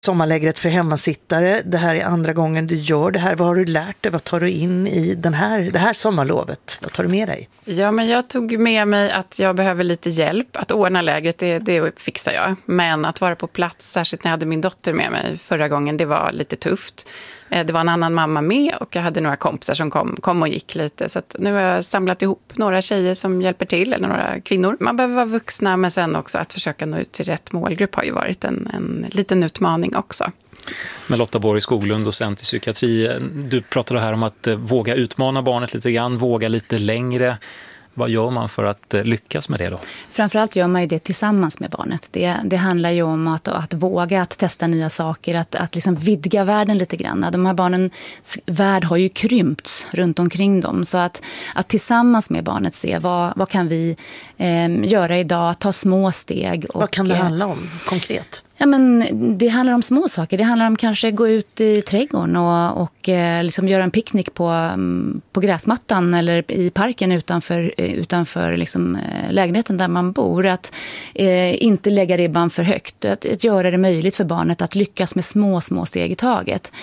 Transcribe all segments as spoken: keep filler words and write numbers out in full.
Sommarlägret för hemmasittare. Det här är andra gången du gör det här. Vad har du lärt dig? Vad tar du in i den här, det här sommarlovet? Vad tar du med dig? Ja, men jag tog med mig att jag behöver lite hjälp. Att ordna lägret, det, det fixar jag. Men att vara på plats, särskilt när jag hade min dotter med mig förra gången, det var lite tufft. Det var en annan mamma med och jag hade några kompisar som kom, kom och gick lite. Så att nu har jag samlat ihop några tjejer som hjälper till, eller några kvinnor. Man behöver vara vuxna, men sen också att försöka nå ut till rätt målgrupp har ju varit en, en liten utmaning också. Men Lotta Borg Skoglund, docent i psykiatri, du pratade här om att våga utmana barnet lite grann, våga lite längre. Vad gör man för att lyckas med det då? Framförallt gör man ju det tillsammans med barnet. Det, det handlar ju om att, att våga att testa nya saker, att, att liksom vidga världen lite grann. De här barnens värld har ju krympts runt omkring dem. Så att, att tillsammans med barnet se vad, vad kan vi eh, göra idag, ta små steg. Och, vad kan det handla om konkret? Ja, men det handlar om små saker. Det handlar om kanske gå ut i trädgården och, och eh, liksom göra en picknick på, på gräsmattan eller i parken utanför, utanför liksom, eh, lägenheten där man bor. Att eh, inte lägga ribban för högt. Att, att göra det möjligt för barnet att lyckas med små, små steg i taget.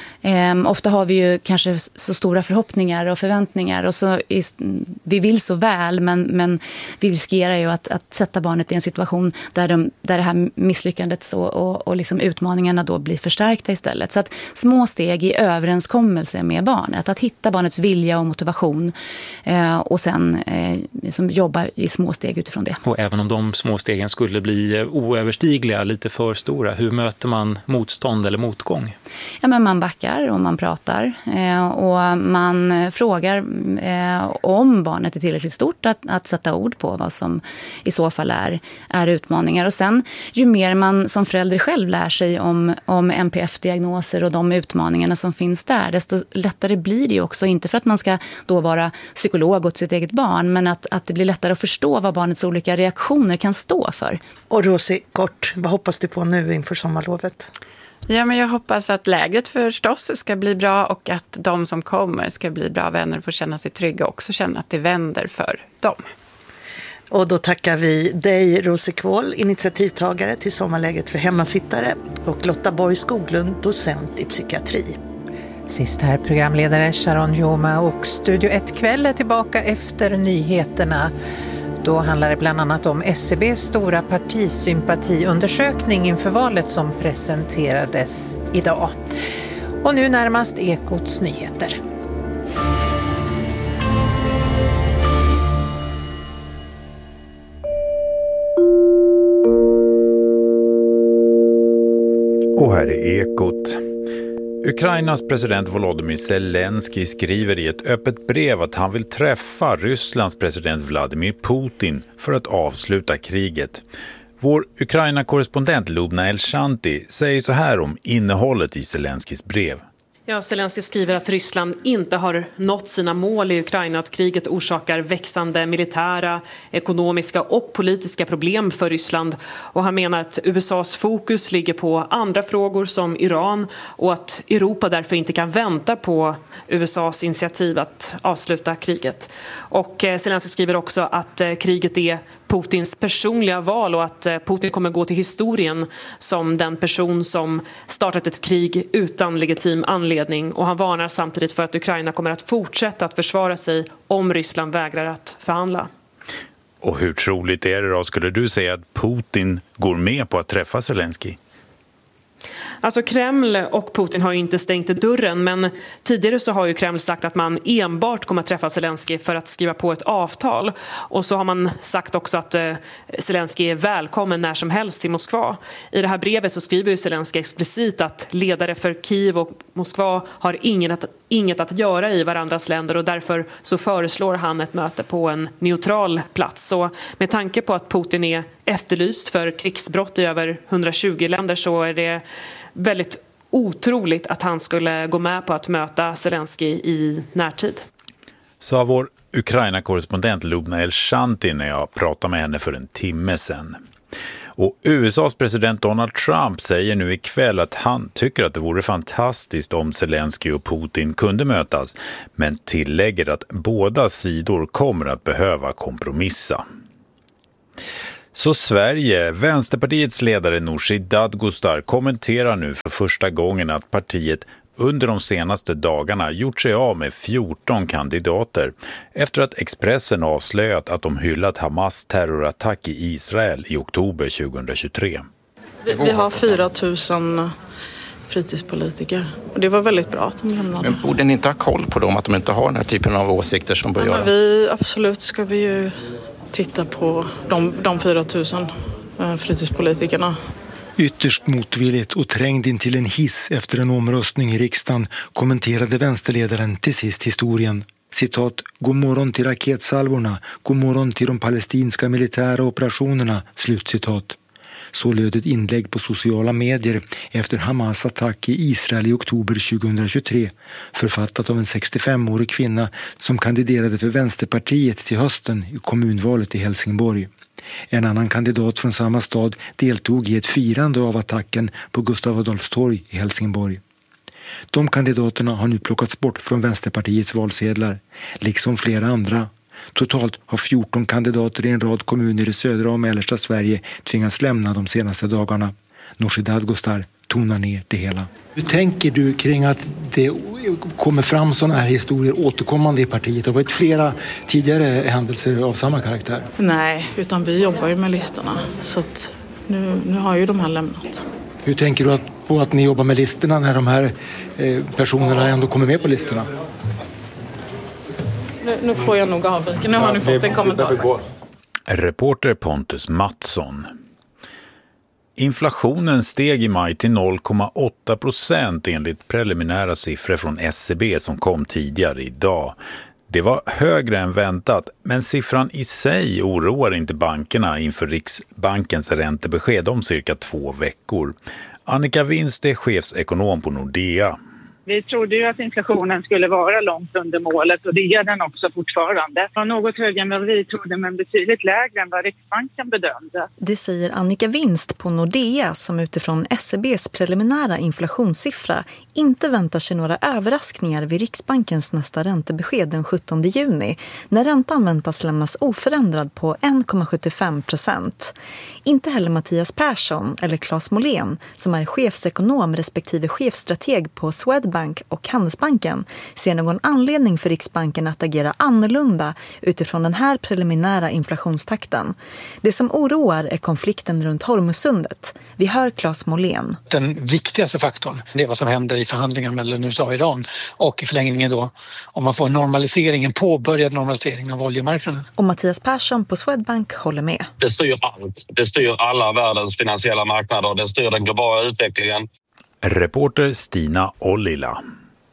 Um, ofta har vi ju kanske så stora förhoppningar och förväntningar och så is, vi vill så väl, men, men vi riskerar ju att, att sätta barnet i en situation där, de, där det här misslyckandet så, och, och liksom utmaningarna då blir förstärkta istället. Så att små steg i överenskommelse med barnet, att hitta barnets vilja och motivation uh, och sen uh, liksom jobba i små steg utifrån det. Och även om de små stegen skulle bli oöverstigliga, lite för stora, hur möter man motstånd eller motgång? Ja, men man backar och man pratar eh, och man frågar eh, om barnet är tillräckligt stort att, att sätta ord på vad som i så fall är, är utmaningar. Och sen ju mer man som förälder själv lär sig om, om N P F-diagnoser och de utmaningarna som finns där, desto lättare blir det ju också, inte för att man ska då vara psykolog åt sitt eget barn, men att, att det blir lättare att förstå vad barnets olika reaktioner kan stå för. Och Rosie, kort, vad hoppas du på nu inför sommarlovet? Ja, men jag hoppas att lägret förstås ska bli bra och att de som kommer ska bli bra vänner och få känna sig trygga och också känna att det vänder för dem. Och då tackar vi dig, Rosie Kvål, initiativtagare till sommarlägret för hemmasittare, och Lotta Borg Skoglund, docent i psykiatri. Sist här programledare Sharon Joma, och Studio ett kväll är tillbaka efter nyheterna. Då handlar det bland annat om S C B:s stora partisympatiundersökning inför valet som presenterades idag. Och nu närmast Ekots nyheter. Och här är Ekot. Ukrainas president Volodymyr Zelensky skriver i ett öppet brev att han vill träffa Rysslands president Vladimir Putin för att avsluta kriget. Vår Ukraina-korrespondent Lubna Elshanti säger så här om innehållet i Zelenskys brev. Ja, Zelensky skriver att Ryssland inte har nått sina mål i Ukraina, att kriget orsakar växande militära, ekonomiska och politiska problem för Ryssland. Och han menar att U S A:s fokus ligger på andra frågor som Iran och att Europa därför inte kan vänta på U S A:s initiativ att avsluta kriget. Och Zelensky skriver också att kriget är Putins personliga val och att Putin kommer gå till historien som den person som startat ett krig utan legitim anledning, och han varnar samtidigt för att Ukraina kommer att fortsätta att försvara sig om Ryssland vägrar att förhandla. Och hur troligt är det då, skulle du säga, att Putin går med på att träffa Zelensky? Alltså Kreml och Putin har ju inte stängt dörren, men tidigare så har ju Kreml sagt att man enbart kommer att träffa Zelensky för att skriva på ett avtal. Och så har man sagt också att eh, Zelensky är välkommen när som helst till Moskva. I det här brevet så skriver ju Zelensky explicit att ledare för Kiev och Moskva har inget att, inget att göra i varandras länder, och därför så föreslår han ett möte på en neutral plats. Så med tanke på att Putin är efterlyst för krigsbrott i över hundratjugo länder så är det väldigt otroligt att han skulle gå med på att möta Zelensky i närtid. Sa vår Ukraina-korrespondent Lubna Elshanti när jag pratade med henne för en timme sedan. Och U S A:s president Donald Trump säger nu ikväll att han tycker att det vore fantastiskt om Zelensky och Putin kunde mötas, men tillägger att båda sidor kommer att behöva kompromissa. Så Sverige, Vänsterpartiets ledare Nooshi Dadgostar kommenterar nu för första gången att partiet under de senaste dagarna gjort sig av med fjorton kandidater efter att Expressen avslöjat att de hyllat Hamas terrorattack i Israel i oktober tjugohundratjugotre. Vi, vi har fyra tusen fritidspolitiker och det var väldigt bra att de lämnade. Men borde ni inte ha koll på dem, att de inte har den här typen av åsikter som bör ja, göra? Vi, absolut ska vi ju titta på de, de fyra tusen eh, fritidspolitikerna. Ytterst motvilligt och trängd in till en hiss efter en omröstning i riksdagen kommenterade vänsterledaren till sist historien. Citat, god morgon till raketsalvorna, god morgon till de palestinska militära operationerna, slutcitat. Så löd ett inlägg på sociala medier efter Hamas attack i Israel i oktober tjugohundratjugotre, författat av en sextiofemårig kvinna som kandiderade för Vänsterpartiet till hösten i kommunvalet i Helsingborg. En annan kandidat från samma stad deltog i ett firande av attacken på Gustav Adolfs torg i Helsingborg. De kandidaterna har nu plockats bort från Vänsterpartiets valsedlar, liksom flera andra. Totalt har fjorton kandidater i en rad kommuner i södra och mellersta Sverige tvingats lämna de senaste dagarna. Nooshi Dadgostar tonar ner det hela. Hur tänker du kring att det kommer fram sådana här historier återkommande i partiet? Det har varit flera tidigare händelser av samma karaktär. Nej, utan vi jobbar ju med listorna så att nu, nu har ju de här lämnat. Hur tänker du att, på att ni jobbar med listorna när de här eh, personerna ändå kommer med på listorna? Nu, nu får jag nog avvika. Nu har ni fått en kommentar. Reporter Pontus Mattsson. Inflationen steg i maj till noll komma åtta procent enligt preliminära siffror från S C B som kom tidigare idag. Det var högre än väntat, men siffran i sig oroar inte bankerna inför Riksbankens räntebesked om cirka två veckor. Annika Winst är chefsekonom på Nordea. Vi trodde ju att inflationen skulle vara långt under målet och det är den också fortfarande. Det var något högre än vad vi trodde men betydligt lägre än vad Riksbanken bedömde. Det säger Annika Winst på Nordea som utifrån S C B:s preliminära inflationssiffra inte väntar sig några överraskningar vid Riksbankens nästa räntebesked den sjuttonde juni när räntan väntas lämnas oförändrad på en komma sjuttiofem procent. Inte heller Mattias Persson eller Claes Molén som är chefsekonom respektive chefstrateg på Swedbank och Handelsbanken ser någon anledning för Riksbanken att agera annorlunda utifrån den här preliminära inflationstakten. Det som oroar är konflikten runt Hormuzsundet. Vi hör Claes Molén. Den viktigaste faktorn är vad som händer i förhandlingar mellan U S A och Iran och i förlängningen då om man får en normalisering, en påbörjad normalisering av oljemarknaden. Och Mattias Persson på Swedbank håller med. Det styr allt. Det styr alla världens finansiella marknader. Det styr den globala utvecklingen. Reporter Stina Ollila.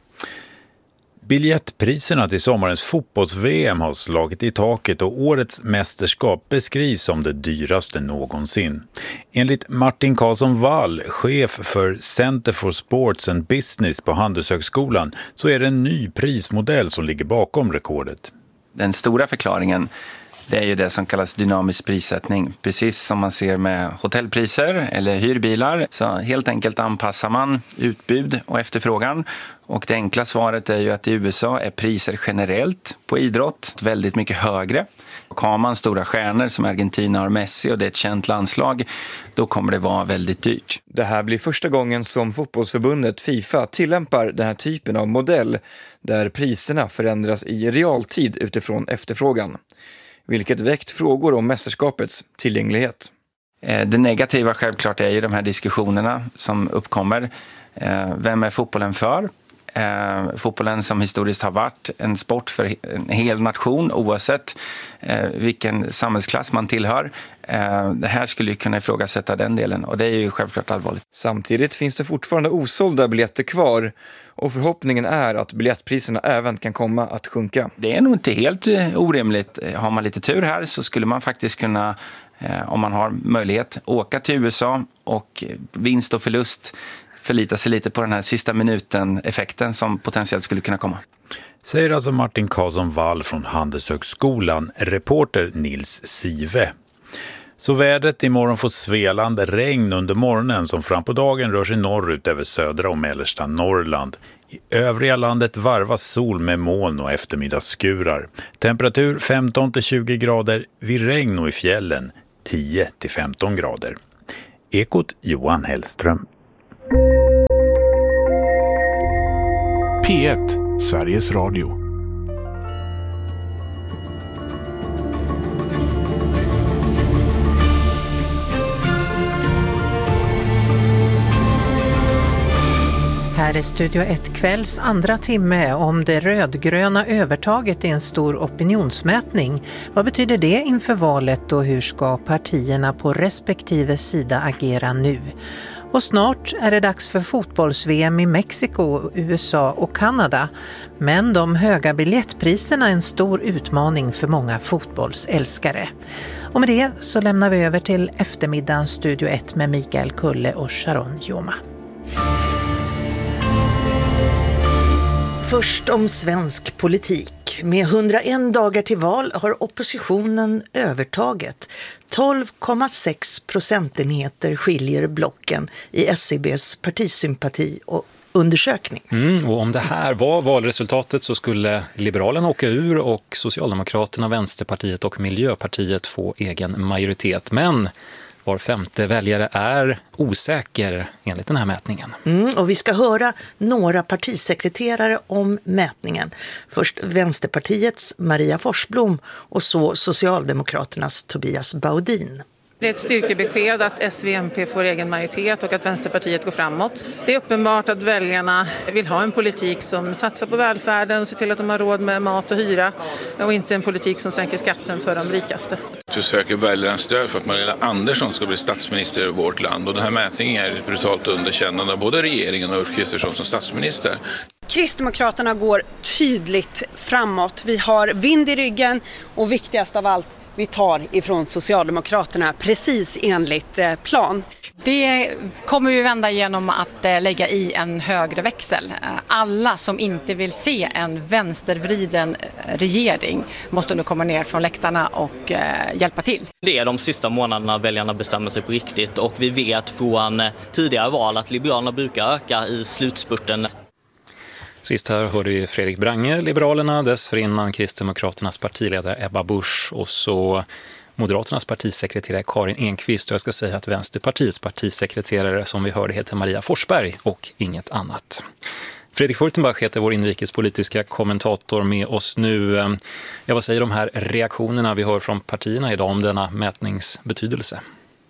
Biljettpriserna till sommarens fotbolls-V M har slagit i taket och årets mästerskap beskrivs som det dyraste någonsin. Enligt Martin Karlsson Wall, chef för Center for Sports and Business på Handelshögskolan, så är det en ny prismodell som ligger bakom rekordet. Den stora förklaringen det är ju det som kallas dynamisk prissättning. Precis som man ser med hotellpriser eller hyrbilar så helt enkelt anpassar man utbud och efterfrågan. Och det enkla svaret är ju att i U S A är priser generellt på idrott väldigt mycket högre. Och har man stora stjärnor som Argentina har Messi och det är ett känt landslag, då kommer det vara väldigt dyrt. Det här blir första gången som fotbollsförbundet FIFA tillämpar den här typen av modell där priserna förändras i realtid utifrån efterfrågan. Vilket väckt frågor om mästerskapets tillgänglighet. Det negativa självklart är ju de här diskussionerna som uppkommer. Vem är fotbollen för? Fotbollen som historiskt har varit en sport för en hel nation oavsett vilken samhällsklass man tillhör. Det här skulle ju kunna ifrågasätta den delen och det är ju självklart allvarligt. Samtidigt finns det fortfarande osålda biljetter kvar och förhoppningen är att biljettpriserna även kan komma att sjunka. Det är nog inte helt orimligt. Har man lite tur här så skulle man faktiskt kunna, om man har möjlighet, åka till U S A och vinst och förlust förlita sig lite på den här sista minuten-effekten som potentiellt skulle kunna komma. Säger alltså Martin Karlsson Wall från Handelshögskolan, reporter Nils Sive. Så vädret imorgon får svelande regn under morgonen som fram på dagen rör sig norrut över södra och mellersta Norrland. I övriga landet varvas sol med moln och eftermiddagsskurar. Temperatur femton till tjugo grader vid regn och i fjällen. tio till femton grader. Ekot Johan Hellström. P ett, Sveriges Radio. Här är Studio ett kvälls andra timme om det rödgröna övertaget i en stor opinionsmätning. Vad betyder det inför valet och hur ska partierna på respektive sida agera nu? Och snart är det dags för fotbolls-V M i Mexiko, U S A och Kanada. Men de höga biljettpriserna är en stor utmaning för många fotbollsälskare. Och med det så lämnar vi över till eftermiddagens Studio ett med Mikael Kulle och Sharon Joma. Först om svensk politik. Med hundraen dagar till val har oppositionen övertaget. tolv komma sex procentenheter skiljer blocken i S C B:s partisympati och undersökning. Mm, och om det här var valresultatet så skulle Liberalerna åka ur och Socialdemokraterna, Vänsterpartiet och Miljöpartiet få egen majoritet. Men var femte väljare är osäker enligt den här mätningen. Mm, och vi ska höra några partisekreterare om mätningen. Först Vänsterpartiets Maria Forsblom och så Socialdemokraternas Tobias Baudin. Det är ett styrkebesked att S V M P får egen majoritet och att Vänsterpartiet går framåt. Det är uppenbart att väljarna vill ha en politik som satsar på välfärden och ser till att de har råd med mat och hyra och inte en politik som sänker skatten för de rikaste. Vi söker väljarnas stöd för att Magdalena Andersson ska bli statsminister i vårt land och den här mätningen är ett brutalt underkännande av både regeringen och Ulf Kristersson som statsminister. Kristdemokraterna går tydligt framåt. Vi har vind i ryggen och viktigast av allt, vi tar ifrån Socialdemokraterna precis enligt plan. Det kommer vi vända genom att lägga i en högre växel. Alla som inte vill se en vänstervriden regering måste nu komma ner från läktarna och hjälpa till. Det är de sista månaderna väljarna bestämmer sig på riktigt och vi vet från tidigare val att Liberalerna brukar öka i slutspurten. Sist här hörde vi Fredrik Brange, Liberalerna, dessförinnan Kristdemokraternas partiledare Ebba Busch och så Moderaternas partisekreterare Karin Enqvist och jag ska säga att Vänsterpartiets partisekreterare som vi hörde heter Maria Forsberg och inget annat. Fredrik Furtenbach heter vår inrikespolitiska kommentator med oss nu. Jag vad säger de här reaktionerna vi hör från partierna idag om denna mätningsbetydelse?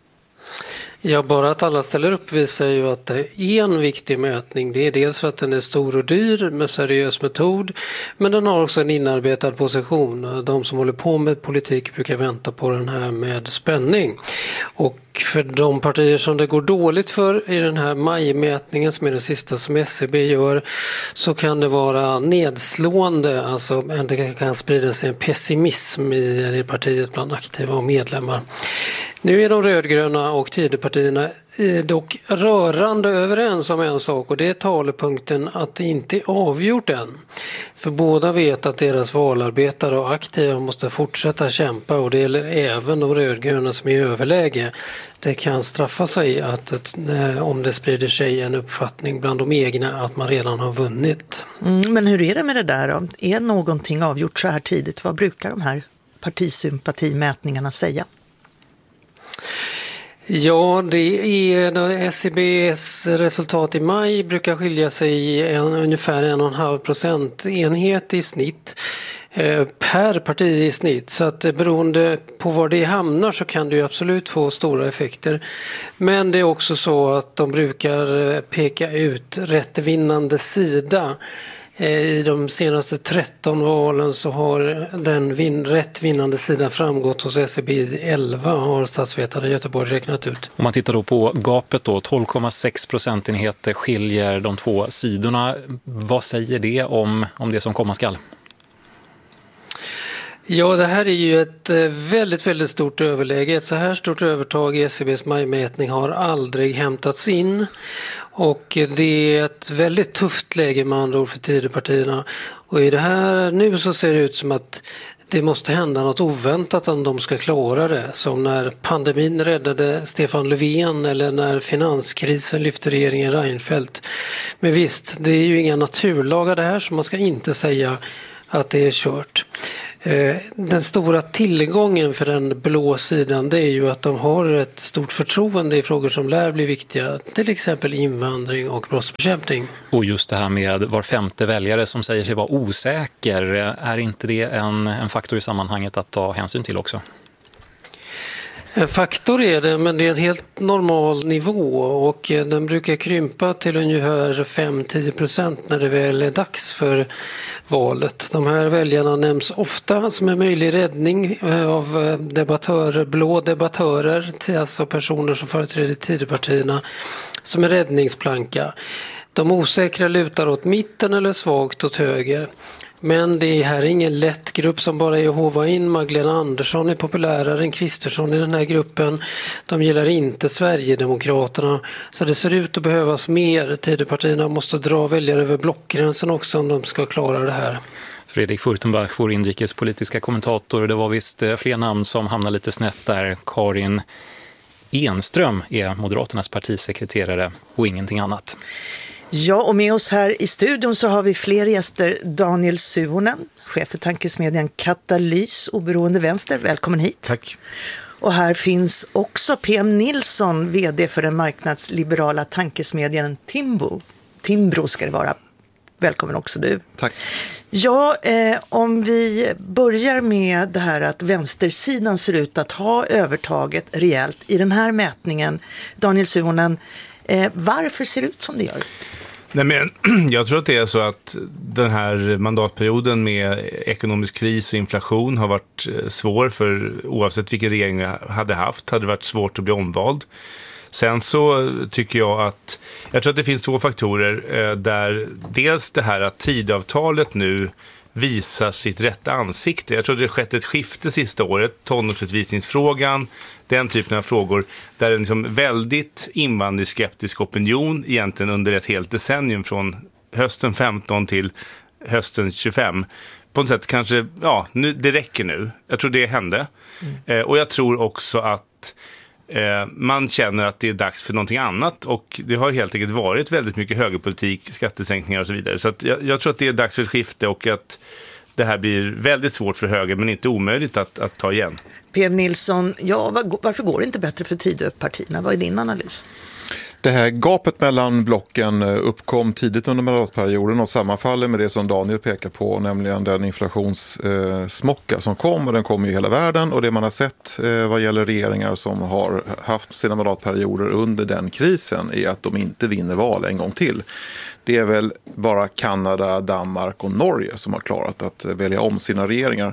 Ja, bara att alla ställer upp visar ju att det är en viktig mätning. Det är dels för att den är stor och dyr med seriös metod, men den har också en inarbetad position. De som håller på med politik brukar vänta på den här med spänning. Och för de partier som det går dåligt för i den här majmätningen som är det sista som S C B gör så kan det vara nedslående, alltså det kan sprida sig en pessimism i, i partiet bland aktiva och medlemmar. Nu är de rödgröna och Tidöpartierna dock rörande överens om en sak och det är talepunkten att det inte är avgjort än. För båda vet att deras valarbetare och aktiva måste fortsätta kämpa och det gäller även de rödgröna som är i överläge. Det kan straffa sig att om det sprider sig en uppfattning bland de egna att man redan har vunnit. Mm, men hur är det med det där då? Är någonting avgjort så här tidigt? Vad brukar de här partisympatimätningarna säga? Ja, det är S C B:s resultat i maj brukar skilja sig i en, ungefär en och en halv procentenhet i snitt eh, per parti i snitt. Så att beroende på var det hamnar så kan det ju absolut få stora effekter. Men det är också så att de brukar peka ut rätt vinnande sida. I de senaste tretton valen så har den vin- rätt vinnande sidan framgått hos S C B elva har statsvetare i Göteborg räknat ut. Om man tittar då på gapet då, tolv komma sex procentenheter skiljer de två sidorna. Vad säger det om, om det som komma skall? Ja, det här är ju ett väldigt, väldigt stort överläge. Ett så här stort övertag i S C B:s majmätning har aldrig hämtats in. Och det är ett väldigt tufft läge med andra ord för Tidöpartierna. Och i det här nu så ser det ut som att det måste hända något oväntat om de ska klara det. Som när pandemin räddade Stefan Löfven eller när finanskrisen lyfte regeringen Reinfeldt. Men visst, det är ju inga naturlagar det här så man ska inte säga att det är kört. Den stora tillgången för den blå sidan, det är ju att de har ett stort förtroende i frågor som lär bli viktiga, till exempel invandring och brottsbekämpning. Och just det här med var femte väljare som säger sig vara osäker, är inte det en, en faktor i sammanhanget att ta hänsyn till också? En faktor är det, men det är en helt normal nivå och den brukar krympa till ungefär fem till tio procent när det väl är dags för valet. De här väljarna nämns ofta som en möjlig räddning av debattörer, blå debattörer, alltså personer som företräder Tidöpartierna, som en räddningsplanka. De osäkra lutar åt mitten eller svagt åt höger. Men det här är ingen lätt grupp som bara är att hova in. Magdalena Andersson är populärare än Kristersson i den här gruppen. De gillar inte Sverigedemokraterna. Så det ser ut att behövas mer. Tidöpartierna måste dra väljare över blockgränsen också om de ska klara det här. Fredrik Furtenbach, vår inrikespolitiska kommentator. Det var visst fler namn som hamnade lite snett där. Karin Enström är Moderaternas partisekreterare och ingenting annat. Ja, och med oss här i studion så har vi fler gäster. Daniel Suhonen, chef för tankesmedjan Katalys, oberoende vänster. Välkommen hit. Tack. Och här finns också P M Nilsson, vd för den marknadsliberala tankesmedjan Timbro. Timbro ska det vara. Välkommen också du. Tack. Ja, eh, om vi börjar med det här att vänstersidan ser ut att ha övertaget rejält i den här mätningen. Daniel Suhonen, eh, varför ser det ut som det gör? Nej, men jag tror att det är så att den här mandatperioden med ekonomisk kris och inflation har varit svår för oavsett vilken regering vi hade haft, hade det varit svårt att bli omvald. Sen så tycker jag att jag tror att det finns två faktorer där dels det här att tidavtalet nu visar sitt rätta ansikte. Jag tror att det har skett ett skifte sista året, tonårsutvisningsfrågan, den typen av frågor där en liksom väldigt invandringsskeptisk opinion egentligen under ett helt decennium från hösten femton till hösten tjugofem på något sätt kanske, ja, nu, det räcker nu. Jag tror det hände. Mm. Eh, och jag tror också att eh, man känner att det är dags för någonting annat och det har helt enkelt varit väldigt mycket högerpolitik, skattesänkningar och så vidare. Så att jag, jag tror att det är dags för ett skifte och att det här blir väldigt svårt för höger men inte omöjligt att, att ta igen. P M Nilsson, ja, var, varför går det inte bättre för Tidöpartierna? Vad är din analys? Det här gapet mellan blocken uppkom tidigt under mandatperioden och sammanfaller med det som Daniel pekar på, nämligen den inflationssmocka som kom, och den kom i hela världen, och det man har sett vad gäller regeringar som har haft sina mandatperioder under den krisen är att de inte vinner val en gång till. Det är väl bara Kanada, Danmark och Norge som har klarat att välja om sina regeringar.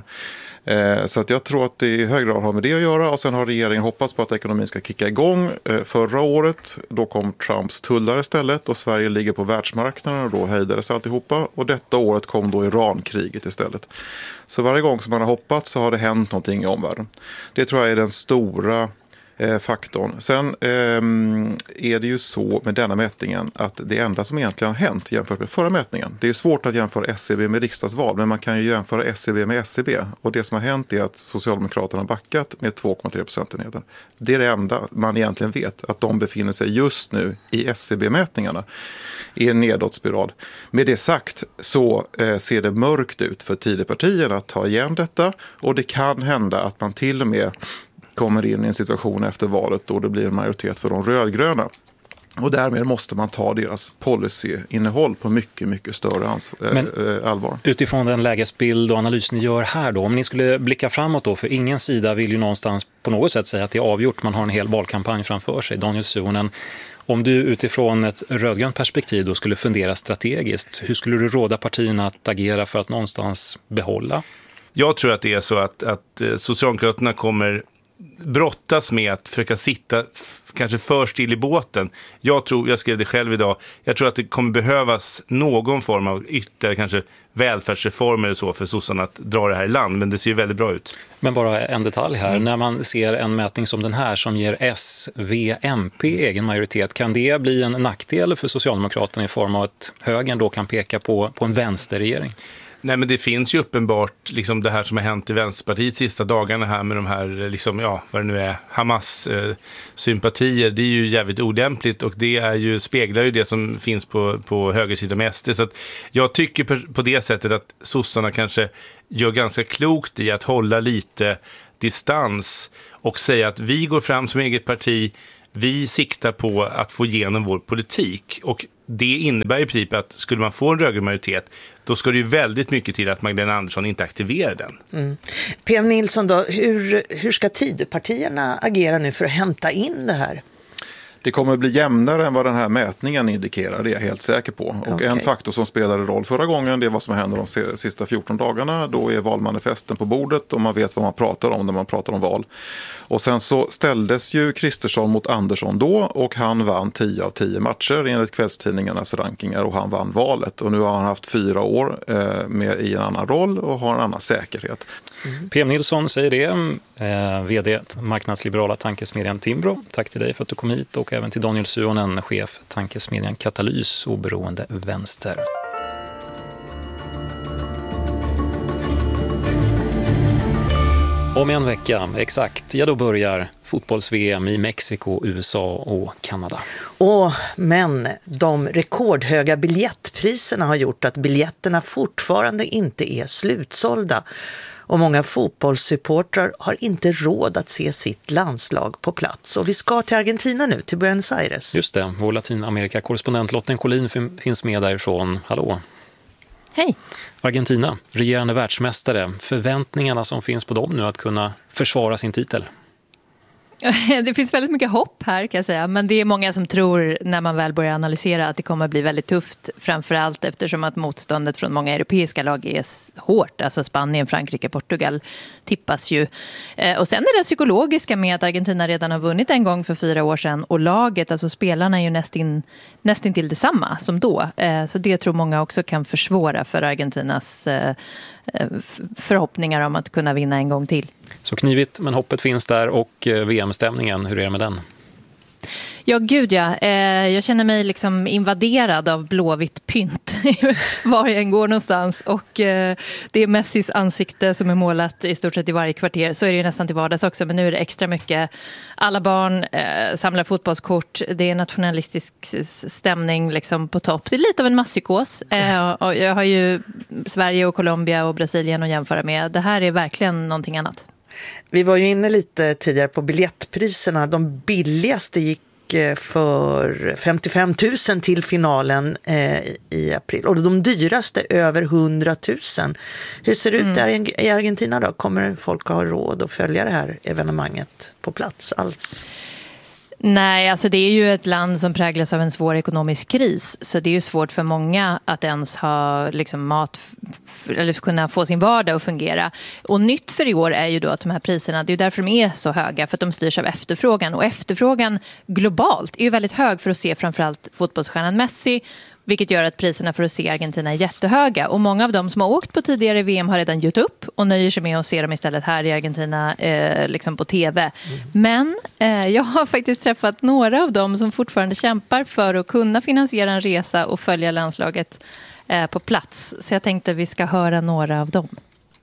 Så att jag tror att det i hög grad har med det att göra, och sen har regeringen hoppats på att ekonomin ska kicka igång. Förra året då kom Trumps tullar istället och Sverige ligger på världsmarknaden och då hejdades alltihopa, och detta året kom då Irankriget istället. Så varje gång som man har hoppats så har det hänt någonting i omvärlden. Det tror jag är den stora eh, faktorn. Sen eh, är det ju så med denna mätningen att det enda som egentligen har hänt jämfört med förra mätningen, det är svårt att jämföra S C B med riksdagsval, men man kan ju jämföra S C B med S C B, och det som har hänt är att Socialdemokraterna har backat med två komma tre procentenheter. Det är det enda man egentligen vet, att de befinner sig just nu i S C B-mätningarna i en nedåtspiral. Med det sagt så eh, ser det mörkt ut för Tidöpartierna att ta igen detta, och det kan hända att man till och med kommer in i en situation efter valet då det blir en majoritet för de rödgröna. Och därmed måste man ta deras policyinnehåll på mycket, mycket större ans- Men äh, allvar. Utifrån den lägesbild och analys ni gör här då, om ni skulle blicka framåt då, för ingen sida vill ju någonstans på något sätt säga att det är avgjort, man har en hel valkampanj framför sig. Daniel Suhonen, om du utifrån ett rödgrönt perspektiv då skulle fundera strategiskt, hur skulle du råda partierna att agera för att någonstans behålla? Jag tror att det är så att, att Socialdemokraterna kommer brottas med att försöka sitta f- kanske för still i båten. Jag tror, jag skrev det själv idag, jag tror att det kommer behövas någon form av ytterligare kanske välfärdsreformer eller så för sossarna att dra det här i land, men det ser ju väldigt bra ut. Men bara en detalj här, mm. när man ser en mätning som den här som ger S, V, M P egen majoritet, kan det bli en nackdel för Socialdemokraterna i form av att högern då kan peka på, på en vänsterregering? Nej, men det finns ju uppenbart liksom det här som har hänt i Vänsterpartiet sista dagarna här med de här, liksom, ja, vad det nu är, Hamas-sympatier. Eh, det är ju jävligt olämpligt och det är ju, speglar ju det som finns på, på högersidan med S D. Så att jag tycker på, på det sättet att sossarna kanske gör ganska klokt i att hålla lite distans och säga att vi går fram som eget parti, vi siktar på att få igenom vår politik, och det innebär i princip att skulle man få en rödgrön majoritet, då ska det ju väldigt mycket till att Magdalena Andersson inte aktiverar den. Mm. P M Nilsson då, hur, hur ska Tidöpartierna agera nu för att hämta in det här? Det kommer att bli jämnare än vad den här mätningen indikerar, det är jag helt säker på. Och okay. En faktor som spelade roll förra gången, det är vad som händer de sista fjorton dagarna. Då är valmanifesten på bordet och man vet vad man pratar om när man pratar om val. Och sen så ställdes ju Kristersson mot Andersson då, och han vann tio av tio matcher enligt kvällstidningarnas rankingar, och han vann valet. Och nu har han haft fyra år eh, med i en annan roll och har en annan säkerhet. Mm. P M Nilsson säger det, eh, vd marknadsliberala tankesmedjan Timbro. Tack till dig för att du kom hit, och även till Daniel Suonen, chef tankesmedjan Katalys, oberoende vänster. Om en vecka, exakt, ja då börjar fotbolls-V M i Mexiko, U S A och Kanada. Åh, men de rekordhöga biljettpriserna har gjort att biljetterna fortfarande inte är slutsålda. Och många fotbollssupportrar har inte råd att se sitt landslag på plats. Och vi ska till Argentina nu, till Buenos Aires. Just det, vår Latinamerika-korrespondent Lotten Collin finns med därifrån. Hallå! Hej! Argentina, regerande världsmästare. Förväntningarna som finns på dem nu att kunna försvara sin titel. Det finns väldigt mycket hopp här, kan jag säga, men det är många som tror när man väl börjar analysera att det kommer att bli väldigt tufft, framförallt eftersom att motståndet från många europeiska lag är hårt, alltså Spanien, Frankrike, Portugal tippas ju. Och sen är det psykologiska med att Argentina redan har vunnit en gång för fyra år sedan, och laget, alltså spelarna är ju nästin, nästin till detsamma som då, så det tror många också kan försvåra för Argentinas förhoppningar om att kunna vinna en gång till. Så knivigt, men hoppet finns där. Och V M-stämningen, hur är det med den? Ja, gud ja. Eh, jag känner mig liksom invaderad av blåvitt pynt var jag än går någonstans. Och eh, det är Messis ansikte som är målat i stort sett i varje kvarter. Så är det ju nästan till vardags också, men nu är det extra mycket. Alla barn eh, samlar fotbollskort. Det är nationalistisk stämning liksom på topp. Det är lite av en masspsykos. Eh, och jag har ju Sverige och Colombia och Brasilien att jämföra med. Det här är verkligen någonting annat. Vi var ju inne lite tidigare på biljettpriserna. De billigaste gick för femtiofem tusen till finalen eh, i april. Och de dyraste över hundra tusen. Hur ser det ut där mm. i Argentina då? Kommer folk att ha råd att följa det här evenemanget på plats alls? Nej, alltså det är ju ett land som präglas av en svår ekonomisk kris, så det är ju svårt för många att ens ha liksom mat eller kunna få sin vardag att fungera. Och nytt för i år är ju då att de här priserna, det är ju därför de är så höga, för att de styrs av efterfrågan, och efterfrågan globalt är ju väldigt hög för att se framförallt fotbollsstjärnan Messi, vilket gör att priserna för att se Argentina är jättehöga. Och många av dem som har åkt på tidigare V M har redan gjort upp och nöjer sig med att se dem istället här i Argentina eh, liksom på tv. Mm. Men eh, jag har faktiskt träffat några av dem som fortfarande kämpar för att kunna finansiera en resa och följa landslaget eh, på plats. Så jag tänkte vi ska höra några av dem.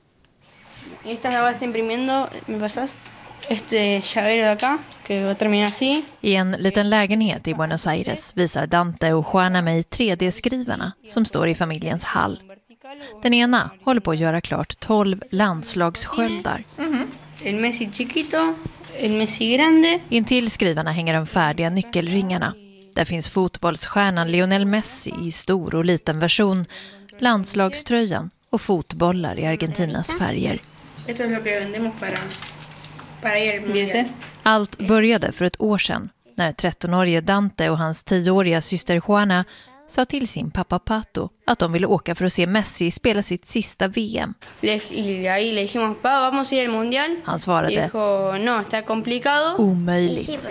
Esta la vas imprimiendo, me pasas este llavero de acá, que va a terminar así. I en liten lägenhet i Buenos Aires visar Dante och Juana mig tre D-skrivarna som står i familjens hall. Den ena håller på att göra klart tolv landslagssköldar. Mm-hmm. El Messi chiquito, el Messi grande. Intill skrivarna hänger de färdiga nyckelringarna. Där finns fotbollsstjärnan Lionel Messi i stor och liten version, landslagströjan och fotbollar i Argentinas färger. Esto es lo que vendemos para Allt började för ett år sedan när trettonårige Dante och hans tioåriga syster Juana sa till sin pappa Pato att de ville åka för att se Messi spela sitt sista V M. Han svarade omöjligt.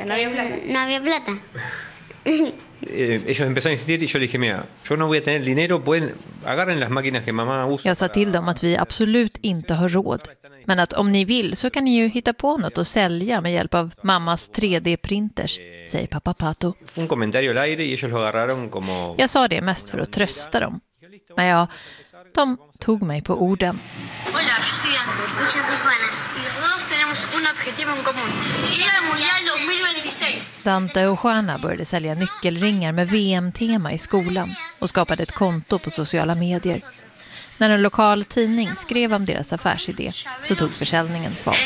Ellos empezaron a insistir y yo le dije, mira, yo no voy a tener dinero, pueden agarren las máquinas que mamá usa. Jag sa till dem att vi absolut inte har råd, men att om ni vill så kan ni ju hitta på något och sälja med hjälp av mammas tre D-printers, säger pappa Pato. Fue un comentario al aire y ellos lo agarraron como... Jag sa det mest för att trösta dem. Men jag De tog mig på orden. Hola, yo soy Dante. Yo soy Juana. Y los dos tenemos un objetivo en común. Ir al Mundial tjugohundratjugosex. Dante och Juana började sälja nyckelringar med V M-tema i skolan och skapade ett konto på sociala medier. När en lokal tidning skrev om deras affärsidé så tog försäljningen fart.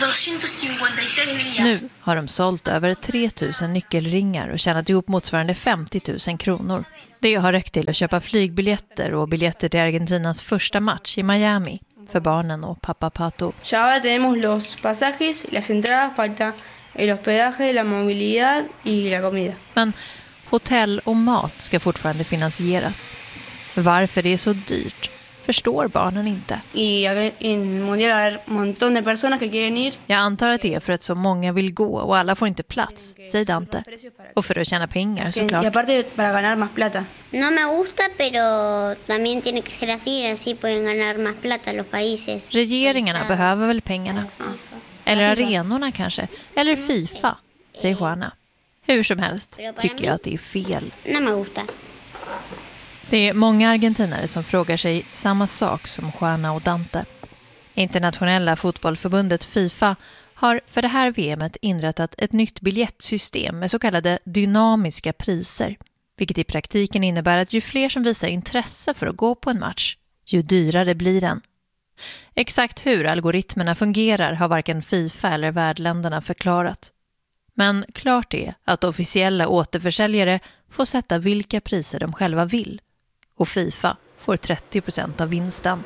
Nu har de sålt över tre tusen nyckelringar och tjänat ihop motsvarande femtio tusen kronor. Det har räckt till att köpa flygbiljetter och biljetter till Argentinas första match i Miami för barnen och pappa Pato. Ya ahora tenemos los pasajes, las entradas, falta el hospedaje, la movilidad y la comida. Men hotell och mat ska fortfarande finansieras. Varför det är så dyrt förstår barnen inte. Y en Mundial hay un montón de personas que quieren ir. Jag antar att det är för att så många vill gå och alla får inte plats, säger Dante. Och för att tjäna pengar såklart. Y aparte para ganar más plata. No me gusta, pero también tiene que ser así, así pueden ganar más plata los países. Regeringarna behöver väl pengarna. Eller arenorna kanske. Eller FIFA, säger Juana. Hur som helst tycker jag att det är fel. No me gusta. Det är många argentinare som frågar sig samma sak som Juana och Dante. Internationella fotbollförbundet FIFA har för det här V M:et inrättat ett nytt biljettsystem med så kallade dynamiska priser. Vilket i praktiken innebär att ju fler som visar intresse för att gå på en match, ju dyrare blir den. Exakt hur algoritmerna fungerar har varken FIFA eller värdländerna förklarat. Men klart är att officiella återförsäljare får sätta vilka priser de själva vill. Och FIFA får trettio procent av vinsten.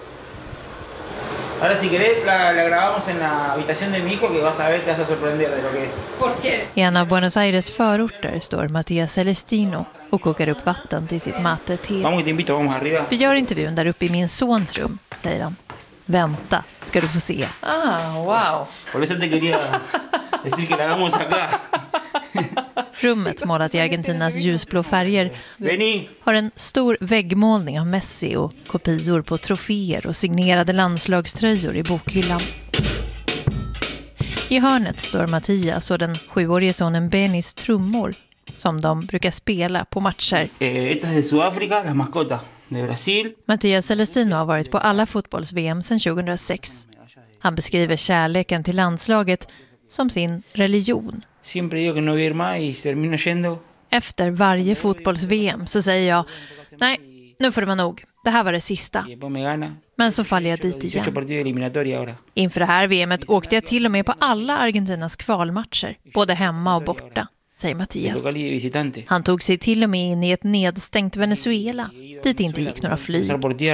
Ahora si querés la, la grabamos en la habitación de mi hijo que vas a ver que vas a sorprender de lo que es. ¿Por qué? I en av Buenos Aires förorter står Mattias Celestino och kokar upp vatten till sitt mate-te. Vamos, te invito, vamos arriba. Vi gör intervjun där uppe i min sons rum, säger han. Vänta, ska du få se. Ah, wow. Por eso te quería decir que la hagamos acá. Rummet målat i Argentinas ljusblå färger har en stor väggmålning av Messi och kopior på troféer och signerade landslagströjor i bokhyllan. I hörnet står Mattias och den sjuårige sonen Benis trummor som de brukar spela på matcher. Esta es de Sudáfrica, la mascota de Brasil. Mattias Celestino har varit på alla fotbolls-V M sedan tjugohundrasex. Han beskriver kärleken till landslaget som sin religion. Efter varje fotbolls-V M så säger jag, nej, nu får det vara nog. Det här var det sista. Men så faller jag dit igen. Inför det här V M:et åkte jag till och med på alla Argentinas kvalmatcher, både hemma och borta, säger Mattias. Han tog sig till och med in i ett nedstängt Venezuela, dit inte gick några flyg.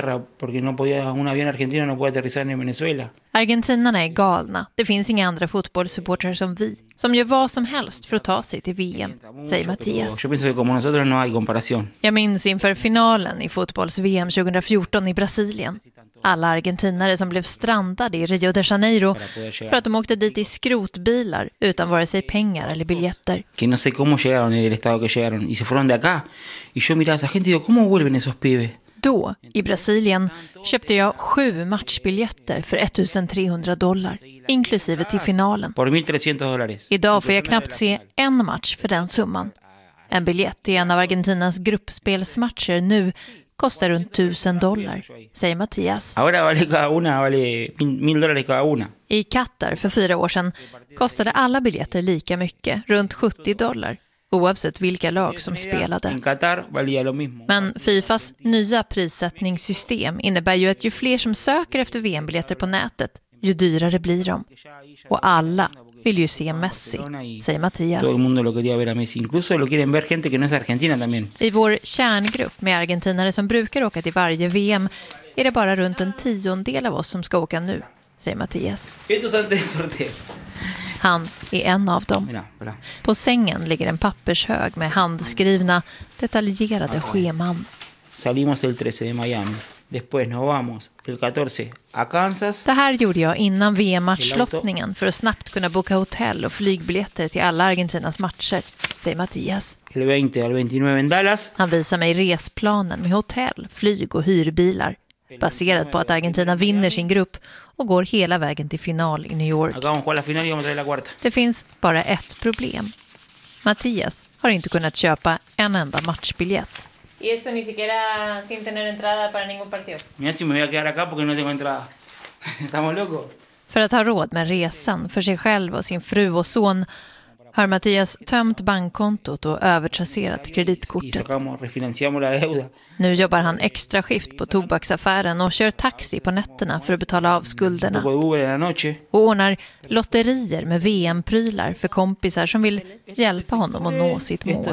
Argentinarna är galna. Det finns inga andra fotbollssupportrar som vi, som gör vad som helst för att ta sig till V M, säger Mattias. Jag minns inför finalen i fotbolls-V M tjugohundrafjorton i Brasilien. Alla argentinare som blev strandade i Rio de Janeiro för att de åkte dit i skrotbilar utan vare sig pengar eller biljetter. Que no sé cómo llegaron en el estado que llegaron y se fueron de acá. Y yo miraba a esa gente y digo, ¿cómo vuelven esos pibes? Då, i Brasilien, köpte jag sju matchbiljetter för ettusentrehundra dollar, inklusive till finalen. Idag får jag knappt se en match för den summan. En biljett i en av Argentinas gruppspelsmatcher nu kostar runt tusen dollar, säger Mattias. I Qatar för fyra år sedan kostade alla biljetter lika mycket, runt sjuttio dollar. Oavsett vilka lag som spelade. Men Fifas nya prissättningssystem innebär ju att ju fler som söker efter V M-biljetter på nätet, ju dyrare blir de. Och alla vill ju se Messi, säger Mattias. I vår kärngrupp med argentinare som brukar åka till varje V M är det bara runt en tiondel av oss som ska åka nu, säger Mattias. Han är en av dem. På sängen ligger en pappershög med handskrivna, detaljerade scheman. Salimos el trece de Miami. Después nos vamos el catorce a Kansas. Det här gjorde jag innan V M-matchlottningen för att snabbt kunna boka hotell och flygbiljetter till alla Argentinas matcher, säger Mattias. El veinte al veintinueve en Dallas. Han visar mig resplanen med hotell, flyg och hyrbilar. Baserat på att Argentina vinner sin grupp och går hela vägen till final i New York. Det finns bara ett problem. Mattias har inte kunnat köpa en enda matchbiljett. Y eso ni siquiera sin tener entrada para ningún partido. Mira si me voy a quedar acá porque no tengo entrada. Estamos locos. För att ha råd med resan för sig själv och sin fru och son har Mattias tömt bankkontot och övertrasserat kreditkortet. Nu jobbar han extra skift på tobaksaffären och kör taxi på nätterna för att betala av skulderna. Och ordnar lotterier med V M-prylar för kompisar som vill hjälpa honom att nå sitt mål.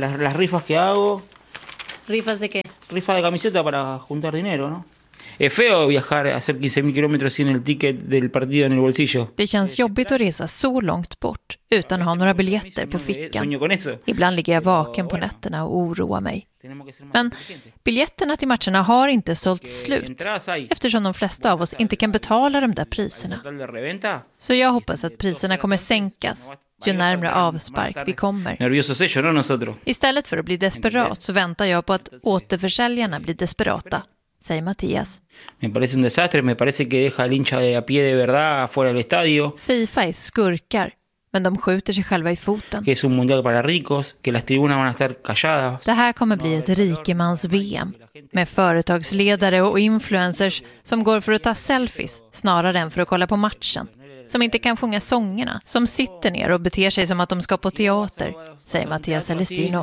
¿Rifas de qué? Rifa de camiseta para juntar dinero, ¿no? Es feo viajar, hacer quince mil kilómetros sin el ticket del partido en el bolsillo. Det känns jobbigt att resa så långt bort utan att ha några biljetter på fickan. Ibland ligger jag vaken på nätterna och oroar mig. Men biljetterna till matcherna har inte sålt slut eftersom de flesta av oss inte kan betala de där priserna. Så jag hoppas att priserna kommer sänkas ju närmare avspark vi kommer. Istället för att bli desperat så väntar jag på att återförsäljarna blir desperata, säger Mattias. Me parece un desastre, me parece que deja el hincha de a pie de verdad fuera del estadio. FIFA är skurkar, men de skjuter sig själva i foten. Que es un mundial para ricos, que las tribunas van a estar calladas. Det här kommer bli ett rikemans-V M med företagsledare och influencers som går för att ta selfies snarare än för att kolla på matchen. Som inte kan sjunga sångerna, som sitter ner och beter sig som att de ska på teater, säger Mattias Celestino.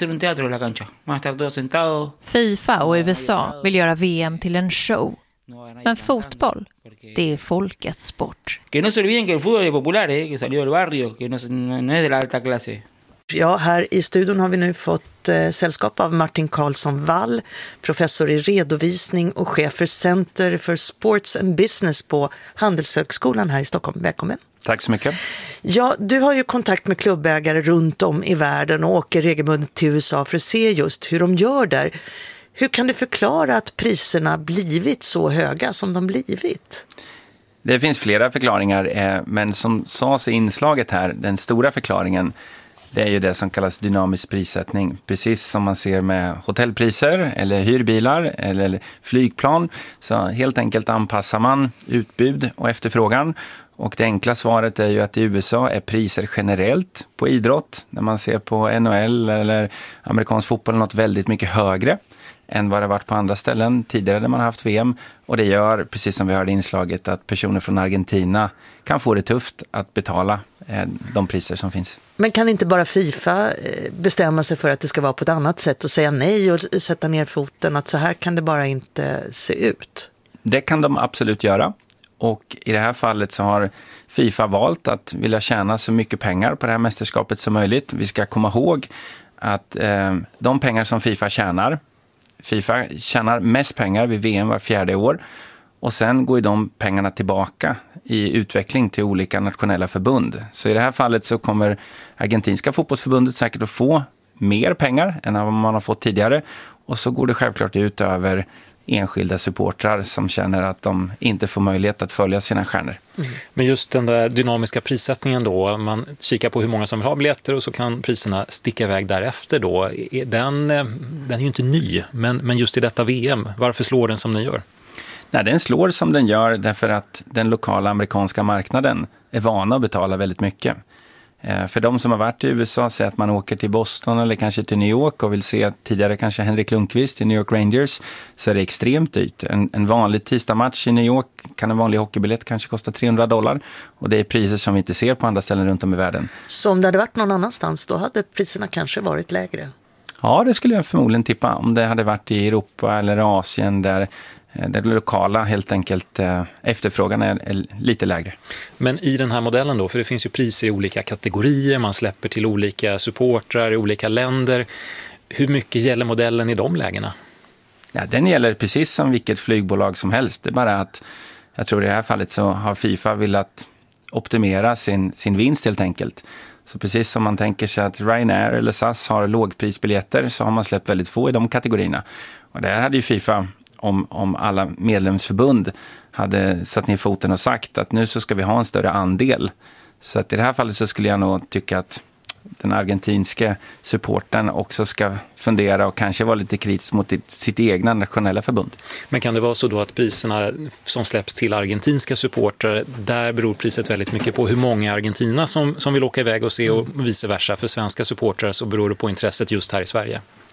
FIFA och U S A vill göra V M till en show. Men fotboll, det är folkets sport. Que no se olviden que el fútbol es popular, eh, que salió del barrio, que no, no es de la alta clase. Ja, här i studion har vi nu fått eh, sällskap av Martin Karlsson Wall, professor i redovisning och chef för Center for Sports and Business på Handelshögskolan här i Stockholm. Välkommen. Tack så mycket. Ja, du har ju kontakt med klubbägare runt om i världen och åker regelbundet till U S A för att se just hur de gör där. Hur kan du förklara att priserna blivit så höga som de blivit? Det finns flera förklaringar, men som sades i inslaget här, den stora förklaringen, det är ju det som kallas dynamisk prissättning. Precis som man ser med hotellpriser eller hyrbilar eller flygplan, så helt enkelt anpassar man utbud och efterfrågan. Och det enkla svaret är ju att i U S A är priser generellt på idrott, när man ser på N H L eller amerikansk fotboll, något väldigt mycket högre än vad det varit på andra ställen tidigare där man har haft V M. Och det gör, precis som vi hörde i inslaget, att personer från Argentina kan få det tufft att betala eh, de priser som finns. Men kan inte bara FIFA bestämma sig för att det ska vara på ett annat sätt och säga nej och sätta ner foten, att så här kan det bara inte se ut? Det kan de absolut göra. Och i det här fallet så har FIFA valt att vilja tjäna så mycket pengar på det här mästerskapet som möjligt. Vi ska komma ihåg att eh, de pengar som FIFA tjänar, FIFA tjänar mest pengar vid V M var fjärde år, och sen går ju de pengarna tillbaka i utveckling till olika nationella förbund. Så i det här fallet så kommer argentinska fotbollsförbundet säkert att få mer pengar än vad man har fått tidigare, och så går det självklart ut över enskilda supportrar som känner att de inte får möjlighet att följa sina stjärnor. Mm. Men just den där dynamiska prissättningen då, man kikar på hur många som vill ha biljetter och så kan priserna sticka iväg därefter då. Den, den är ju inte ny, men, men just i detta V M, varför slår den som den gör? Nej, den slår som den gör därför att den lokala amerikanska marknaden är vana att betala väldigt mycket. För de som har varit i U S A, säger att man åker till Boston eller kanske till New York och vill se tidigare kanske Henrik Lundqvist i New York Rangers, så är det extremt dyrt. En, en vanlig tisdagmatch i New York kan en vanlig hockeybiljett kanske kosta trehundra dollar, och det är priser som vi inte ser på andra ställen runt om i världen. Så om det hade varit någon annanstans, då hade priserna kanske varit lägre? Ja, det skulle jag förmodligen tippa. Om det hade varit i Europa eller Asien där det lokala helt enkelt efterfrågan är, är lite lägre. Men i den här modellen då, för det finns ju priser i olika kategorier, man släpper till olika supportrar i olika länder. Hur mycket gäller modellen i de lägena? Ja, den gäller precis som vilket flygbolag som helst. Det är bara att jag tror i det här fallet så har FIFA velat optimera sin, sin vinst helt enkelt. Så precis som man tänker sig att Ryanair eller S A S har lågprisbiljetter, så har man släppt väldigt få i de kategorierna. Och där hade ju FIFA, om, om alla medlemsförbund hade satt ner foten och sagt att nu så ska vi ha en större andel. Så att i det här fallet så skulle jag nog tycka att den argentinska supporten också ska fundera och kanske vara lite kritisk mot sitt egna nationella förbund. Men kan det vara så då att priserna som släpps till argentinska supportrar, där beror priset väldigt mycket på hur många Argentina som, som vill åka iväg och se, och vice versa för svenska supportrar så beror det på intresset just här i Sverige?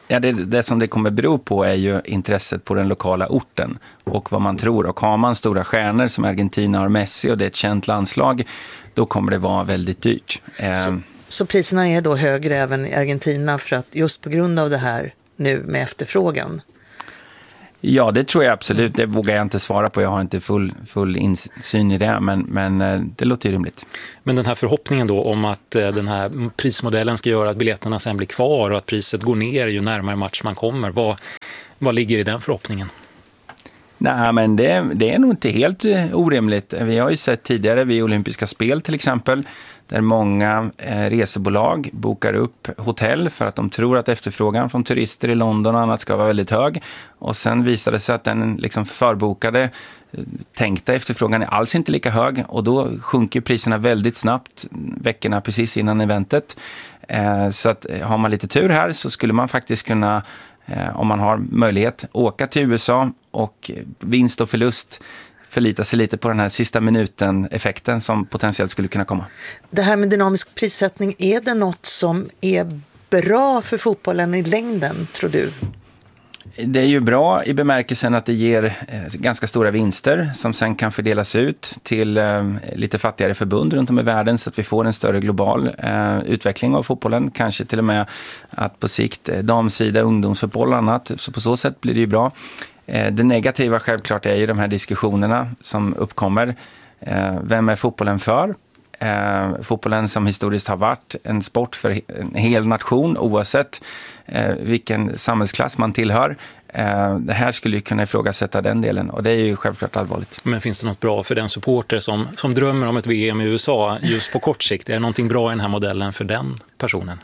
Ja, det, det som det kommer bero på är ju intresset på den lokala orten och vad man tror. Och har man stora stjärnor som Argentina har Messi och det är ett känt landslag, då kommer det vara väldigt dyrt. Så, så priserna är då högre även i Argentina för att just på grund av det här nu med efterfrågan? Ja, det tror jag absolut. Det vågar jag inte svara på. Jag har inte full, full insyn i det, men, men det låter ju rimligt. Men den här förhoppningen då om att den här prismodellen ska göra att biljetterna sen blir kvar och att priset går ner ju närmare match man kommer. Vad, vad ligger i den förhoppningen? Nej, men det, det är nog inte helt orimligt. Vi har ju sett tidigare vid olympiska spel till exempel, där många eh, resebolag bokar upp hotell för att de tror att efterfrågan från turister i London och annat ska vara väldigt hög. Och sen visar det sig att den liksom förbokade tänkta efterfrågan är alls inte lika hög och då sjunker priserna väldigt snabbt veckorna precis innan eventet. Eh, så att har man lite tur här så skulle man faktiskt kunna, eh, om man har möjlighet, åka till U S A och vinst och förlust förlita sig lite på den här sista minuten-effekten som potentiellt skulle kunna komma. Det här med dynamisk prissättning, är det något som är bra för fotbollen i längden, tror du? Det är ju bra i bemärkelsen att det ger ganska stora vinster som sen kan fördelas ut till lite fattigare förbund runt om i världen så att vi får en större global utveckling av fotbollen. Kanske till och med att på sikt damsida, ungdomsfotboll och annat. Så på så sätt blir det ju bra. Det negativa självklart är ju de här diskussionerna som uppkommer. Vem är fotbollen för? Fotbollen som historiskt har varit en sport för en hel nation oavsett vilken samhällsklass man tillhör. Det här skulle ju kunna ifrågasätta den delen och det är ju självklart allvarligt. Men finns det något bra för den supporter som, som drömmer om ett V M i U S A just på kort sikt? Är det någonting bra i den här modellen för den personen?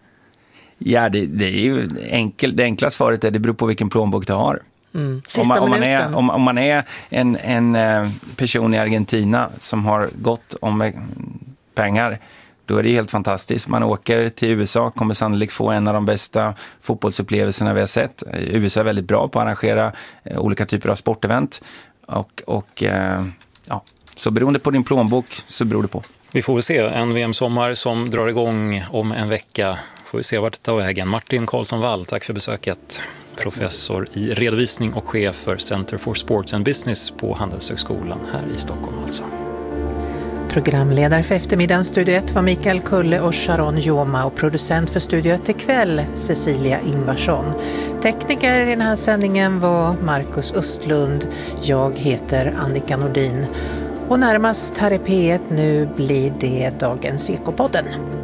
Ja, det, det är ju enkel, det enkla svaret är det beror på vilken plånbok du har. Mm. Om, man, om, man är, om, om man är en, en person i Argentina som har gått om pengar, då är det helt fantastiskt. Man åker till U S A, kommer sannolikt få en av de bästa fotbollsupplevelserna vi har sett. U S A är väldigt bra på att arrangera olika typer av sportevent. Och, och ja, så beroende på din plånbok så beror det på. Vi får väl se en V M-sommar som drar igång om en vecka. Får vi se vart det tar vägen. Martin Karlsson-Wall, tack för besöket. Professor i redovisning och chef för Center for Sports and Business på Handelshögskolan här i Stockholm alltså. Programledare för eftermiddagens Studio ett var Mikael Kulle och Sharon Joma och producent för Studio ett ikväll Cecilia Ingvarsson. Tekniker i den här sändningen var Marcus Östlund. Jag heter Annika Nordin. Och närmast här i P ett nu blir det Dagens Ekopodden.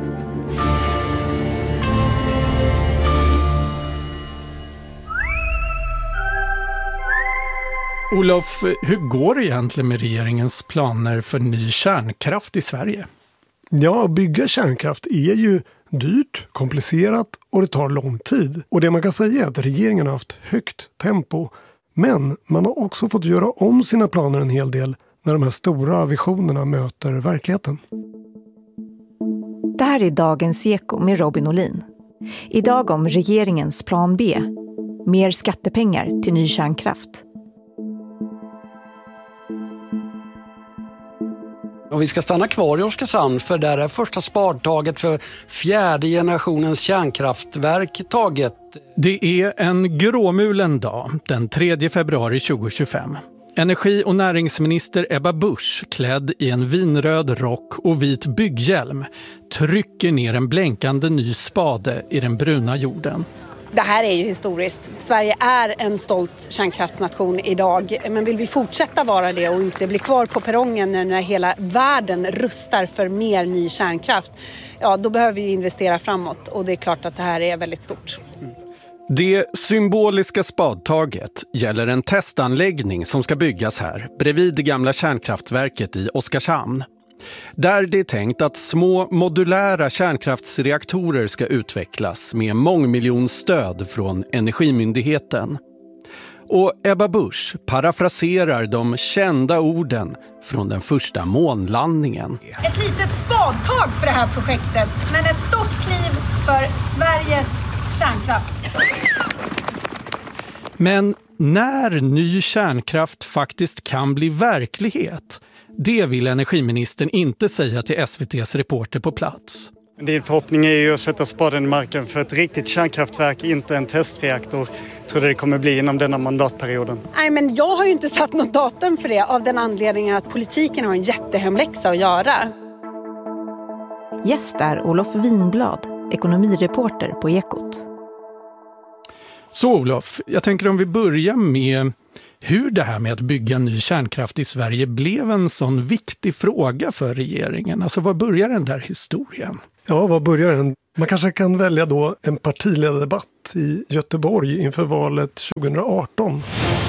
Olof, hur går det egentligen med regeringens planer för ny kärnkraft i Sverige? Ja, bygga kärnkraft är ju dyrt, komplicerat och det tar lång tid. Och det man kan säga är att regeringen har haft högt tempo. Men man har också fått göra om sina planer en hel del när de här stora visionerna möter verkligheten. Det här är Dagens Eko med Robin Olin. Idag om regeringens plan B. Mer skattepengar till ny kärnkraft. Och vi ska stanna kvar i Oskarshamn för där är första spadtaget för fjärde generationens kärnkraftverk taget. Det är en gråmulen dag, den tredje februari tjugohundratjugofem. Energi- och näringsminister Ebba Busch, klädd i en vinröd rock och vit bygghjälm, trycker ner en blänkande ny spade i den bruna jorden. Det här är ju historiskt. Sverige är en stolt kärnkraftsnation idag. Men vill vi fortsätta vara det och inte bli kvar på perrongen när hela världen rustar för mer ny kärnkraft, ja, då behöver vi investera framåt. Och det är klart att det här är väldigt stort. Det symboliska spadtaget gäller en testanläggning som ska byggas här bredvid det gamla kärnkraftverket i Oskarshamn. Där det är tänkt att små modulära kärnkraftsreaktorer ska utvecklas med mångmiljonstöd från Energimyndigheten. Och Ebba Busch parafraserar de kända orden från den första månlandningen. Ett litet spadtag för det här projektet, men ett stort kliv för Sveriges kärnkraft. Men när ny kärnkraft faktiskt kan bli verklighet, det vill energiministern inte säga till S V T:s reporter på plats. Din förhoppning är ju att sätta spaden i marken för ett riktigt kärnkraftverk, inte en testreaktor. Tror du det kommer bli inom denna mandatperioden? Nej, men jag har ju inte satt något datum för det av den anledningen att politiken har en jättehemläxa att göra. Gäst är Olof Winblad, ekonomireporter på Ekot. Så Olof, jag tänker om vi börjar med hur det här med att bygga ny kärnkraft i Sverige blev en sån viktig fråga för regeringen. Alltså var börjar den där historien? Ja, var börjar den? Man kanske kan välja då en partiledardebatt i Göteborg inför valet tjugohundraarton.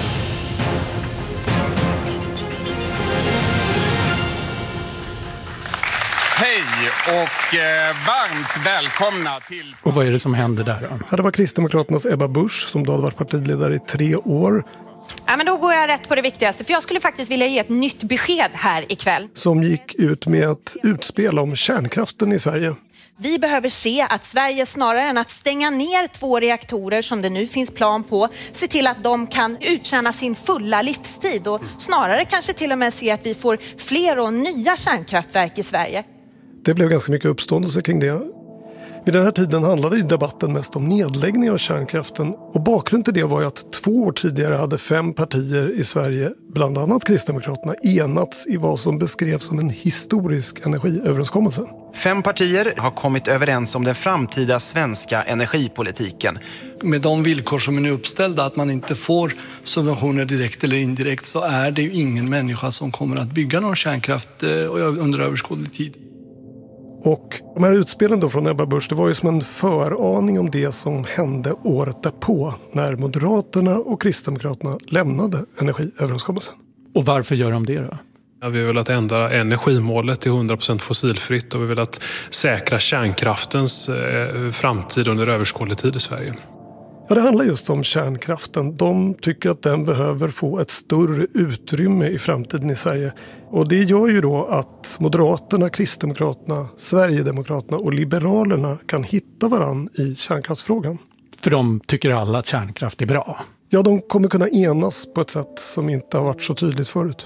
Hej och eh, varmt välkomna till... Och vad är det som händer där då? Ja, det var Kristdemokraternas Ebba Busch som då hade varit partiledare i tre år. Ja, men då går jag rätt på det viktigaste, för jag skulle faktiskt vilja ge ett nytt besked här ikväll. Som gick ut med ett utspel om kärnkraften i Sverige. Vi behöver se att Sverige snarare än att stänga ner två reaktorer som det nu finns plan på, se till att de kan uttjäna sin fulla livstid och snarare kanske till och med se att vi får fler och nya kärnkraftverk i Sverige. Det blev ganska mycket uppståndelse kring det. Vid den här tiden handlade debatten mest om nedläggning av kärnkraften och bakgrunden till det var ju att två år tidigare hade fem partier i Sverige, bland annat Kristdemokraterna, enats i vad som beskrevs som en historisk energiöverenskommelse. Fem partier har kommit överens om den framtida svenska energipolitiken. Med de villkor som är nu uppställda, att man inte får subventioner direkt eller indirekt, så är det ju ingen människa som kommer att bygga någon kärnkraft under överskådlig tid. Och de här utspelen då från Ebba Busch, det var ju som en föraning om det som hände året därpå när Moderaterna och Kristdemokraterna lämnade energiöverenskommelsen. Och varför gör de det då? Ja, vi vill att ändra energimålet till hundra procent fossilfritt och vi vill att säkra kärnkraftens eh, framtid under överskådlig tid i Sverige. Ja, det handlar just om kärnkraften. De tycker att den behöver få ett större utrymme i framtiden i Sverige. Och det gör ju då att Moderaterna, Kristdemokraterna, Sverigedemokraterna och Liberalerna kan hitta varann i kärnkraftsfrågan. För de tycker alla att kärnkraft är bra. Ja, de kommer kunna enas på ett sätt som inte har varit så tydligt förut.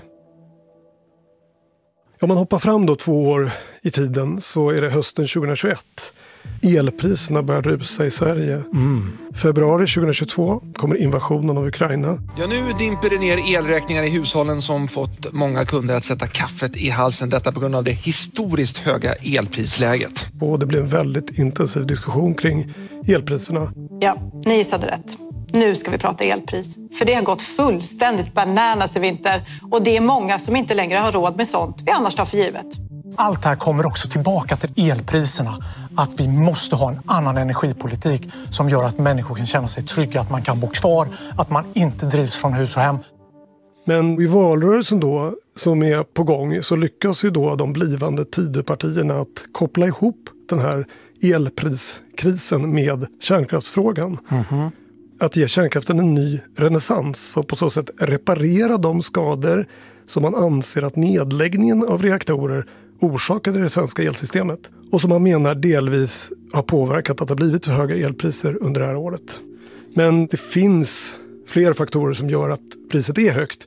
Om man hoppar fram då två år i tiden så är det hösten tjugohundratjugoett. Elpriserna börjar rusa i Sverige. Mm. Februari tjugohundratjugotvå kommer invasionen av Ukraina. Ja, nu dimper det ner elräkningar i hushållen som fått många kunder att sätta kaffet i halsen. Detta på grund av det historiskt höga elprisläget. Och det blev en väldigt intensiv diskussion kring elpriserna. Ja, ni gissade rätt. Nu ska vi prata elpris. För det har gått fullständigt bananas i vinter. Och det är många som inte längre har råd med sånt vi annars tar för givet. Allt här kommer också tillbaka till elpriserna. Att vi måste ha en annan energipolitik som gör att människor kan känna sig trygga, att man kan bo kvar, att man inte drivs från hus och hem. Men i valrörelsen då, som är på gång, så lyckas ju då de blivande Tidöpartierna att koppla ihop den här elpriskrisen med kärnkraftsfrågan. Mm-hmm. Att ge kärnkraften en ny renässans och på så sätt reparera de skador som man anser att nedläggningen av reaktorer orsakade det svenska elsystemet och som man menar delvis har påverkat att det har blivit för höga elpriser under det här året. Men det finns fler faktorer som gör att priset är högt.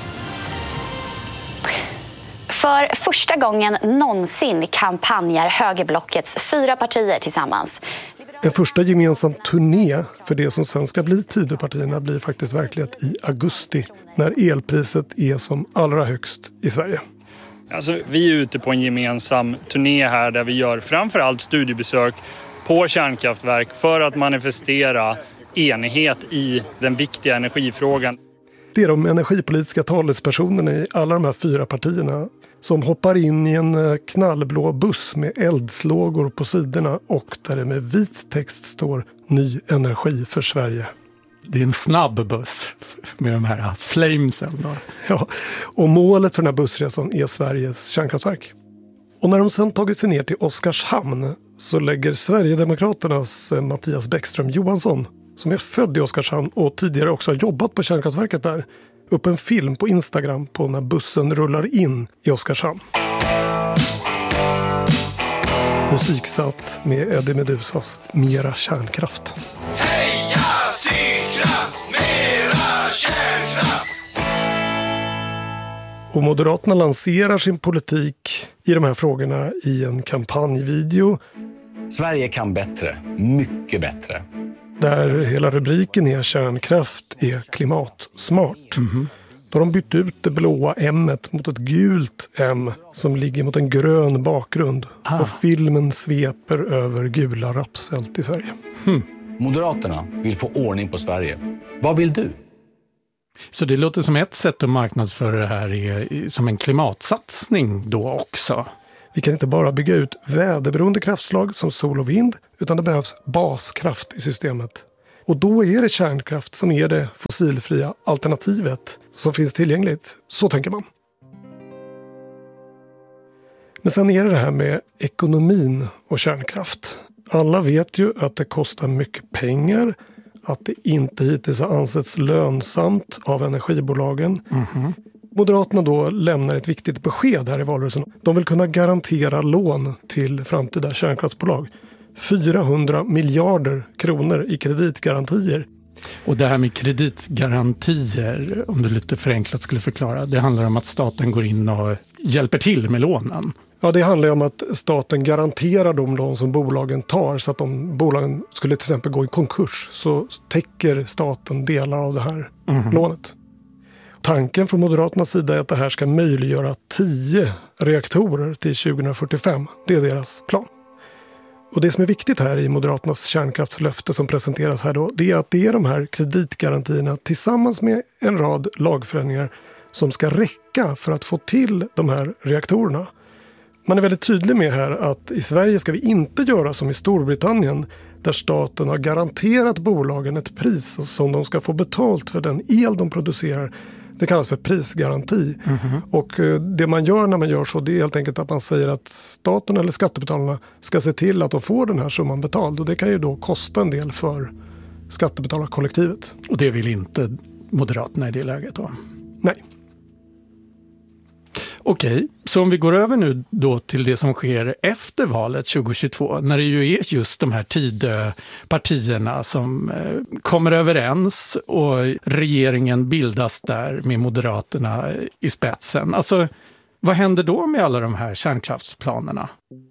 För första gången någonsin kampanjar högerblockets fyra partier tillsammans. En första gemensam turné för det som sen ska bli Tidöpartierna blir faktiskt verklighet i augusti när elpriset är som allra högst i Sverige. Alltså, vi är ute på en gemensam turné här där vi gör framförallt studiebesök på kärnkraftverk för att manifestera enighet i den viktiga energifrågan. Det är de energipolitiska talespersonerna i alla de här fyra partierna som hoppar in i en knallblå buss med eldslågor på sidorna och där det med vit text står ny energi för Sverige. Det är en snabb buss med de här flamesen då. Ja, och målet för den här bussresan är Sveriges kärnkraftverk. Och när de sen tagit sig ner till Oskarshamn så lägger Sverigedemokraternas Mattias Bäckström Johansson, som är född i Oskarshamn och tidigare också har jobbat på kärnkraftverket där, upp en film på Instagram på när bussen rullar in i Oskarshamn. Musiksatt med Eddie Medusas Mera kärnkraft. Heja Sydkraft, mera kärnkraft! Och Moderaterna lanserar sin politik i de här frågorna i en kampanjvideo. Sverige kan bättre, mycket bättre. Där hela rubriken är kärnkraft är klimatsmart. Mm-hmm. Då har de bytt ut det blåa M-et mot ett gult M som ligger mot en grön bakgrund. Ah. Och filmen sveper över gula rapsfält i Sverige. Hmm. Moderaterna vill få ordning på Sverige. Vad vill du? Så det låter som ett sätt att marknadsföra det här är som en klimatsatsning då också. Vi kan inte bara bygga ut väderberoende kraftslag som sol och vind, utan det behövs baskraft i systemet. Och då är det kärnkraft som är det fossilfria alternativet som finns tillgängligt. Så tänker man. Men sen är det det här med ekonomin och kärnkraft. Alla vet ju att det kostar mycket pengar, att det inte hittills har ansetts lönsamt av energibolagen. Mm-hmm. Moderaterna då lämnar ett viktigt besked här i valrörelsen. De vill kunna garantera lån till framtida kärnkraftsbolag. fyrahundra miljarder kronor i kreditgarantier. Och det här med kreditgarantier, om du lite förenklat skulle förklara, det handlar om att staten går in och hjälper till med lånen. Ja, det handlar om att staten garanterar de lån som bolagen tar, så att om bolagen skulle till exempel gå i konkurs så täcker staten delar av det här mm-hmm. lånet. Tanken från Moderaternas sida är att det här ska möjliggöra tio reaktorer till tjugohundrafyrtiofem. Det är deras plan. Och det som är viktigt här i Moderaternas kärnkraftslöfte som presenteras här då, det är att det är de här kreditgarantierna tillsammans med en rad lagförändringar som ska räcka för att få till de här reaktorerna. Man är väldigt tydlig med här att i Sverige ska vi inte göra som i Storbritannien, där staten har garanterat bolagen ett pris som de ska få betalt för den el de producerar. Det kallas för prisgaranti. Mm-hmm. Och det man gör när man gör så, det är helt enkelt att man säger att staten eller skattebetalarna ska se till att de får den här summan betald. Och det kan ju då kosta en del för skattebetalarkollektivet. Och det vill inte Moderaterna i det läget då? Nej. Okej, så om vi går över nu då till det som sker efter valet tjugohundratjugotvå, när det ju är just de här Tidöpartierna som eh, kommer överens och regeringen bildas där med Moderaterna i spetsen. Alltså, vad händer då med alla de här kärnkraftsplanerna?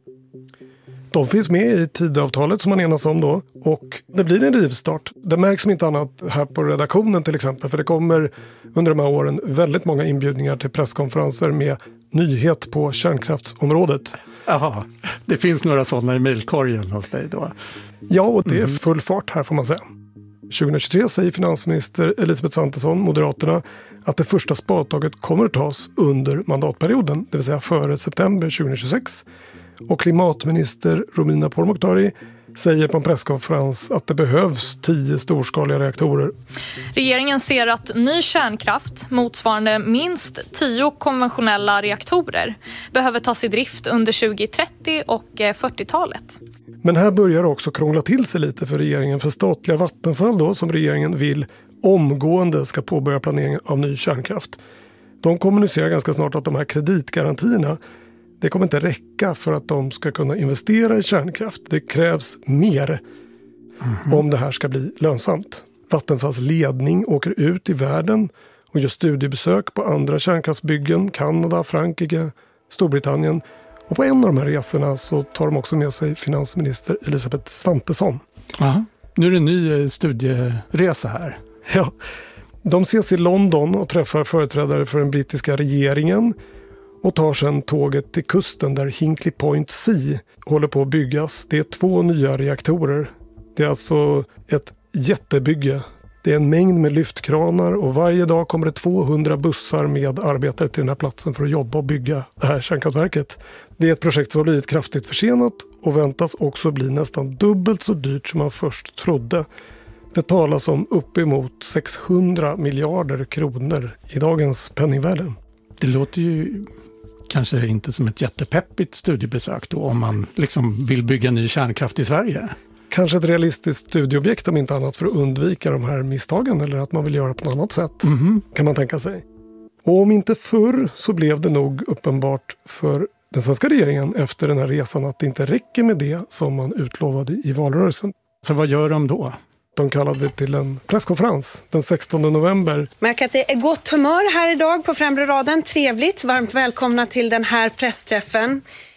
De finns med i Tidöavtalet som man enas om då, och det blir en rivstart. Det märks som inte annat här på redaktionen till exempel, för det kommer under de här åren väldigt många inbjudningar till presskonferenser med nyhet på kärnkraftsområdet. Jaha, det finns några sådana i mejlkorgen hos dig då? Ja, och det är full fart här får man säga. tjugohundratjugotre säger finansminister Elisabeth Svantesson, Moderaterna, att det första spadtaget kommer att tas under mandatperioden, det vill säga före september tjugohundratjugosex. Och klimatminister Romina Pourmokhtari säger på en presskonferens att det behövs tio storskaliga reaktorer. Regeringen ser att ny kärnkraft, motsvarande minst tio konventionella reaktorer, behöver tas i drift under tjugohundratrettio och fyrtiotalet. Men här börjar det också krångla till sig lite för regeringen, för statliga Vattenfall då, som regeringen vill omgående ska påbörja planeringen av ny kärnkraft. De kommunicerar ganska snart att de här kreditgarantierna, det kommer inte räcka för att de ska kunna investera i kärnkraft. Det krävs mer mm-hmm. om det här ska bli lönsamt. Vattenfalls ledning åker ut i världen och gör studiebesök på andra kärnkraftsbyggen, Kanada, Frankrike, Storbritannien. Och på en av de här resorna så tar de också med sig finansminister Elisabeth Svantesson. Aha. Nu är det en ny studieresa här. Ja, de ses i London och träffar företrädare för den brittiska regeringen och tar sedan tåget till kusten där Hinkley Point C håller på att byggas. Det är två nya reaktorer. Det är alltså ett jättebygge. Det är en mängd med lyftkranar och varje dag kommer det tvåhundra bussar med arbetare till den här platsen för att jobba och bygga det här kärnkraftverket. Det är ett projekt som har blivit kraftigt försenat och väntas också bli nästan dubbelt så dyrt som man först trodde. Det talas om uppemot sexhundra miljarder kronor i dagens penningvärde. Det låter ju kanske inte som ett jättepeppigt studiebesök då om man liksom vill bygga ny kärnkraft i Sverige. Kanske ett realistiskt studieobjekt om inte annat för att undvika de här misstagen eller att man vill göra på något annat sätt mm-hmm. kan man tänka sig. Och om inte förr så blev det nog uppenbart för den svenska regeringen efter den här resan att det inte räcker med det som man utlovade i valrörelsen. Så vad gör de då? De kallade till en presskonferens den sextonde november. Märker att det är gott humör här idag på främre raden. Trevligt, varmt välkomna till den här pressträffen.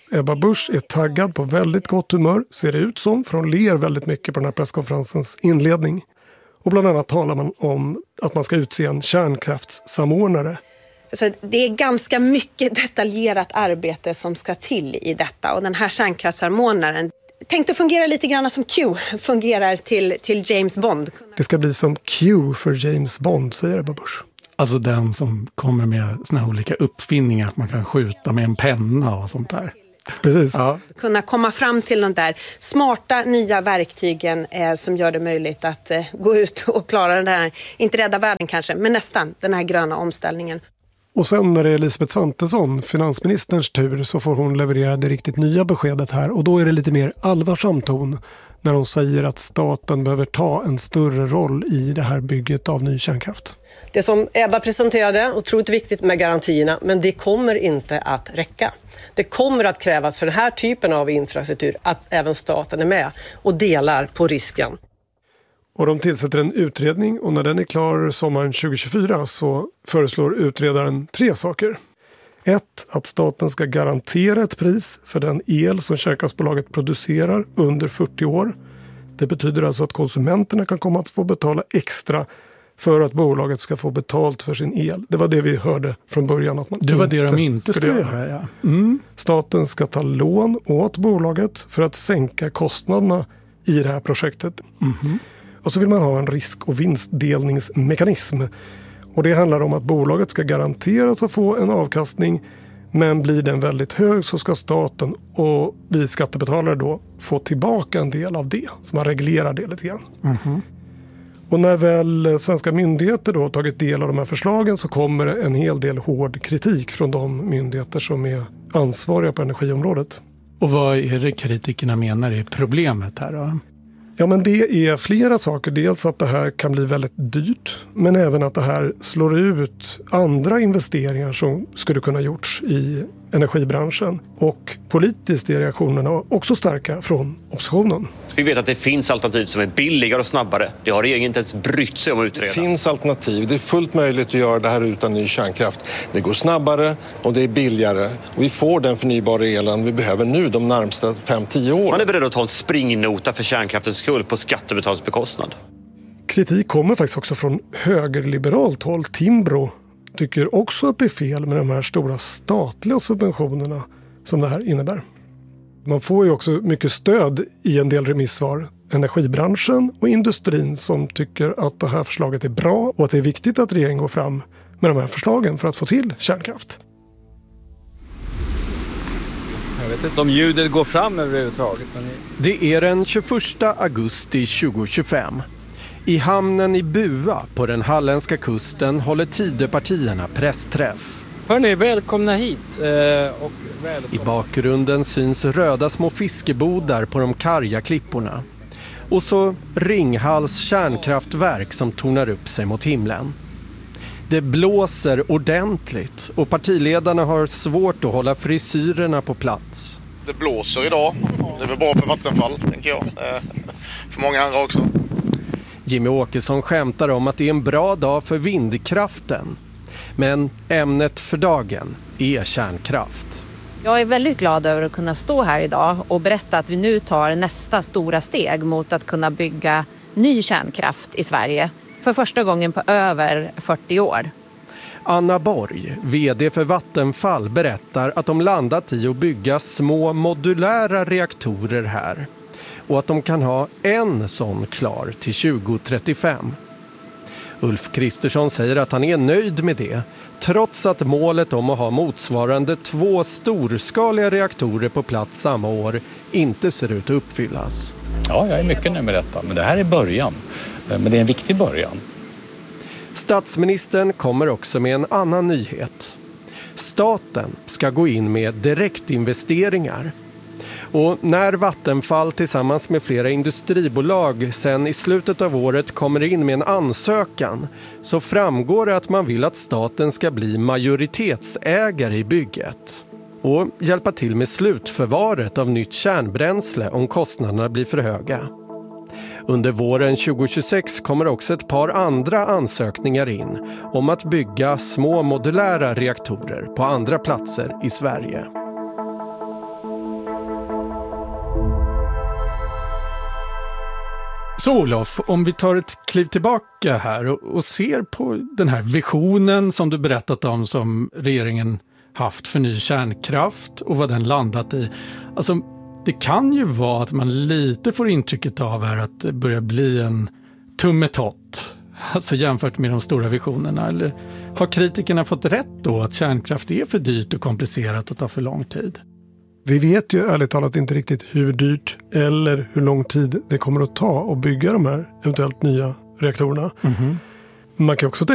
Ebba Busch är taggad på väldigt gott humör, ser det ut som, för hon ler väldigt mycket på den här presskonferensens inledning. Och bland annat talar man om att man ska utse en kärnkraftssamordnare. Så det är ganska mycket detaljerat arbete som ska till i detta. Och den här kärnkraftssamordnaren tänkte fungera lite grann som Q fungerar till, till James Bond. Det ska bli som Q för James Bond, säger Ebba Busch. Alltså den som kommer med såna här olika uppfinningar, att man kan skjuta med en penna och sånt där. Precis. Ja. Kunna komma fram till de där smarta nya verktygen eh, som gör det möjligt att eh, gå ut och klara den här, inte rädda världen kanske, men nästan den här gröna omställningen. Och sen när det är Elisabeth Svantesson, finansministerns tur, så får hon leverera det riktigt nya beskedet här. Och då är det lite mer allvarsam ton när hon säger att staten behöver ta en större roll i det här bygget av ny kärnkraft. Det som Ebba presenterade, otroligt viktigt med garantierna, men det kommer inte att räcka. Det kommer att krävas för den här typen av infrastruktur att även staten är med och delar på risken. Och de tillsätter en utredning, och när den är klar sommaren tjugo tjugofyra så föreslår utredaren tre saker. Ett, att staten ska garantera ett pris för den el som kärnkraftsbolaget producerar under fyrtio år. Det betyder alltså att konsumenterna kan komma att få betala extra för att bolaget ska få betalt för sin el. Det var det vi hörde från början. Att man det var det de inte skulle göra. Ja. Mm. Staten ska ta lån åt bolaget för att sänka kostnaderna i det här projektet. Mm. Och så vill man ha en risk- och vinstdelningsmekanism. Och det handlar om att bolaget ska garanteras att få en avkastning, men blir den väldigt hög så ska staten och vi skattebetalare då få tillbaka en del av det. Så man reglerar det lite grann. Mm. Och när väl svenska myndigheter då tagit del av de här förslagen så kommer en hel del hård kritik från de myndigheter som är ansvariga på energiområdet. Och vad är det kritikerna menar är problemet här då? Ja, men det är flera saker. Dels att det här kan bli väldigt dyrt, men även att det här slår ut andra investeringar som skulle kunna gjorts i energibranschen. Och politiskt är reaktionerna också starka från oppositionen. Vi vet att det finns alternativ som är billigare och snabbare. Det har regeringen inte ens brytt sig om att utreda. Det finns alternativ. Det är fullt möjligt att göra det här utan ny kärnkraft. Det går snabbare och det är billigare. Och vi får den förnybara elen vi behöver nu de närmsta fem till tio år. Man är beredd att ta en springnota för kärnkraftens skull på skattebetalarnas bekostnad. Kritik kommer faktiskt också från högerliberalt håll. Timbro tycker också att det är fel med de här stora statliga subventionerna som det här innebär. Man får ju också mycket stöd i en del remissvar. Energibranschen och industrin som tycker att det här förslaget är bra och att det är viktigt att regeringen går fram med de här förslagen för att få till kärnkraft. Jag vet inte om ljudet går fram överhuvudtaget. Men... Det är den tjugoförsta augusti tjugohundratjugofem. I hamnen i Bua på den halländska kusten håller Tidöpartierna pressträff. Hörrni, välkomna hit. Eh, och välkomna. I bakgrunden syns röda små fiskebodar på de karga klipporna. Och så Ringhals kärnkraftverk som tornar upp sig mot himlen. Det blåser ordentligt och partiledarna har svårt att hålla frisyrerna på plats. Det blåser idag. Det är väl bra för Vattenfall, tänker jag. Eh, för många andra också. Jimmy Åkesson skämtar om att det är en bra dag för vindkraften. Men ämnet för dagen är kärnkraft. Jag är väldigt glad över att kunna stå här idag och berätta att vi nu tar nästa stora steg mot att kunna bygga ny kärnkraft i Sverige för första gången på över fyrtio år. Anna Borg, vd för Vattenfall, berättar att de landat i att bygga små modulära reaktorer här. Och att de kan ha en sån klar till tjugo trettiofem. Ulf Kristersson säger att han är nöjd med det, trots att målet om att ha motsvarande två storskaliga reaktorer på plats samma år inte ser ut att uppfyllas. Ja, jag är mycket nöjd med detta, men det här är början. Men det är en viktig början. Statsministern kommer också med en annan nyhet. Staten ska gå in med direktinvesteringar. Och när Vattenfall tillsammans med flera industribolag sen i slutet av året kommer in med en ansökan så framgår det att man vill att staten ska bli majoritetsägare i bygget och hjälpa till med slutförvaret av nytt kärnbränsle om kostnaderna blir för höga. Under våren tjugohundratjugosex kommer också ett par andra ansökningar in om att bygga små modulära reaktorer på andra platser i Sverige. Så Olof, om vi tar ett kliv tillbaka här och, och ser på den här visionen som du berättat om som regeringen haft för ny kärnkraft och vad den landat i. Alltså, det kan ju vara att man lite får intrycket av här att det börjar bli en tummetott, alltså jämfört med de stora visionerna. Eller har kritikerna fått rätt då att kärnkraft är för dyrt och komplicerat och tar för lång tid? Vi vet ju ärligt talat inte riktigt hur dyrt eller hur lång tid det kommer att ta att bygga de här eventuellt nya reaktorerna. Mm-hmm. Man kan också tänka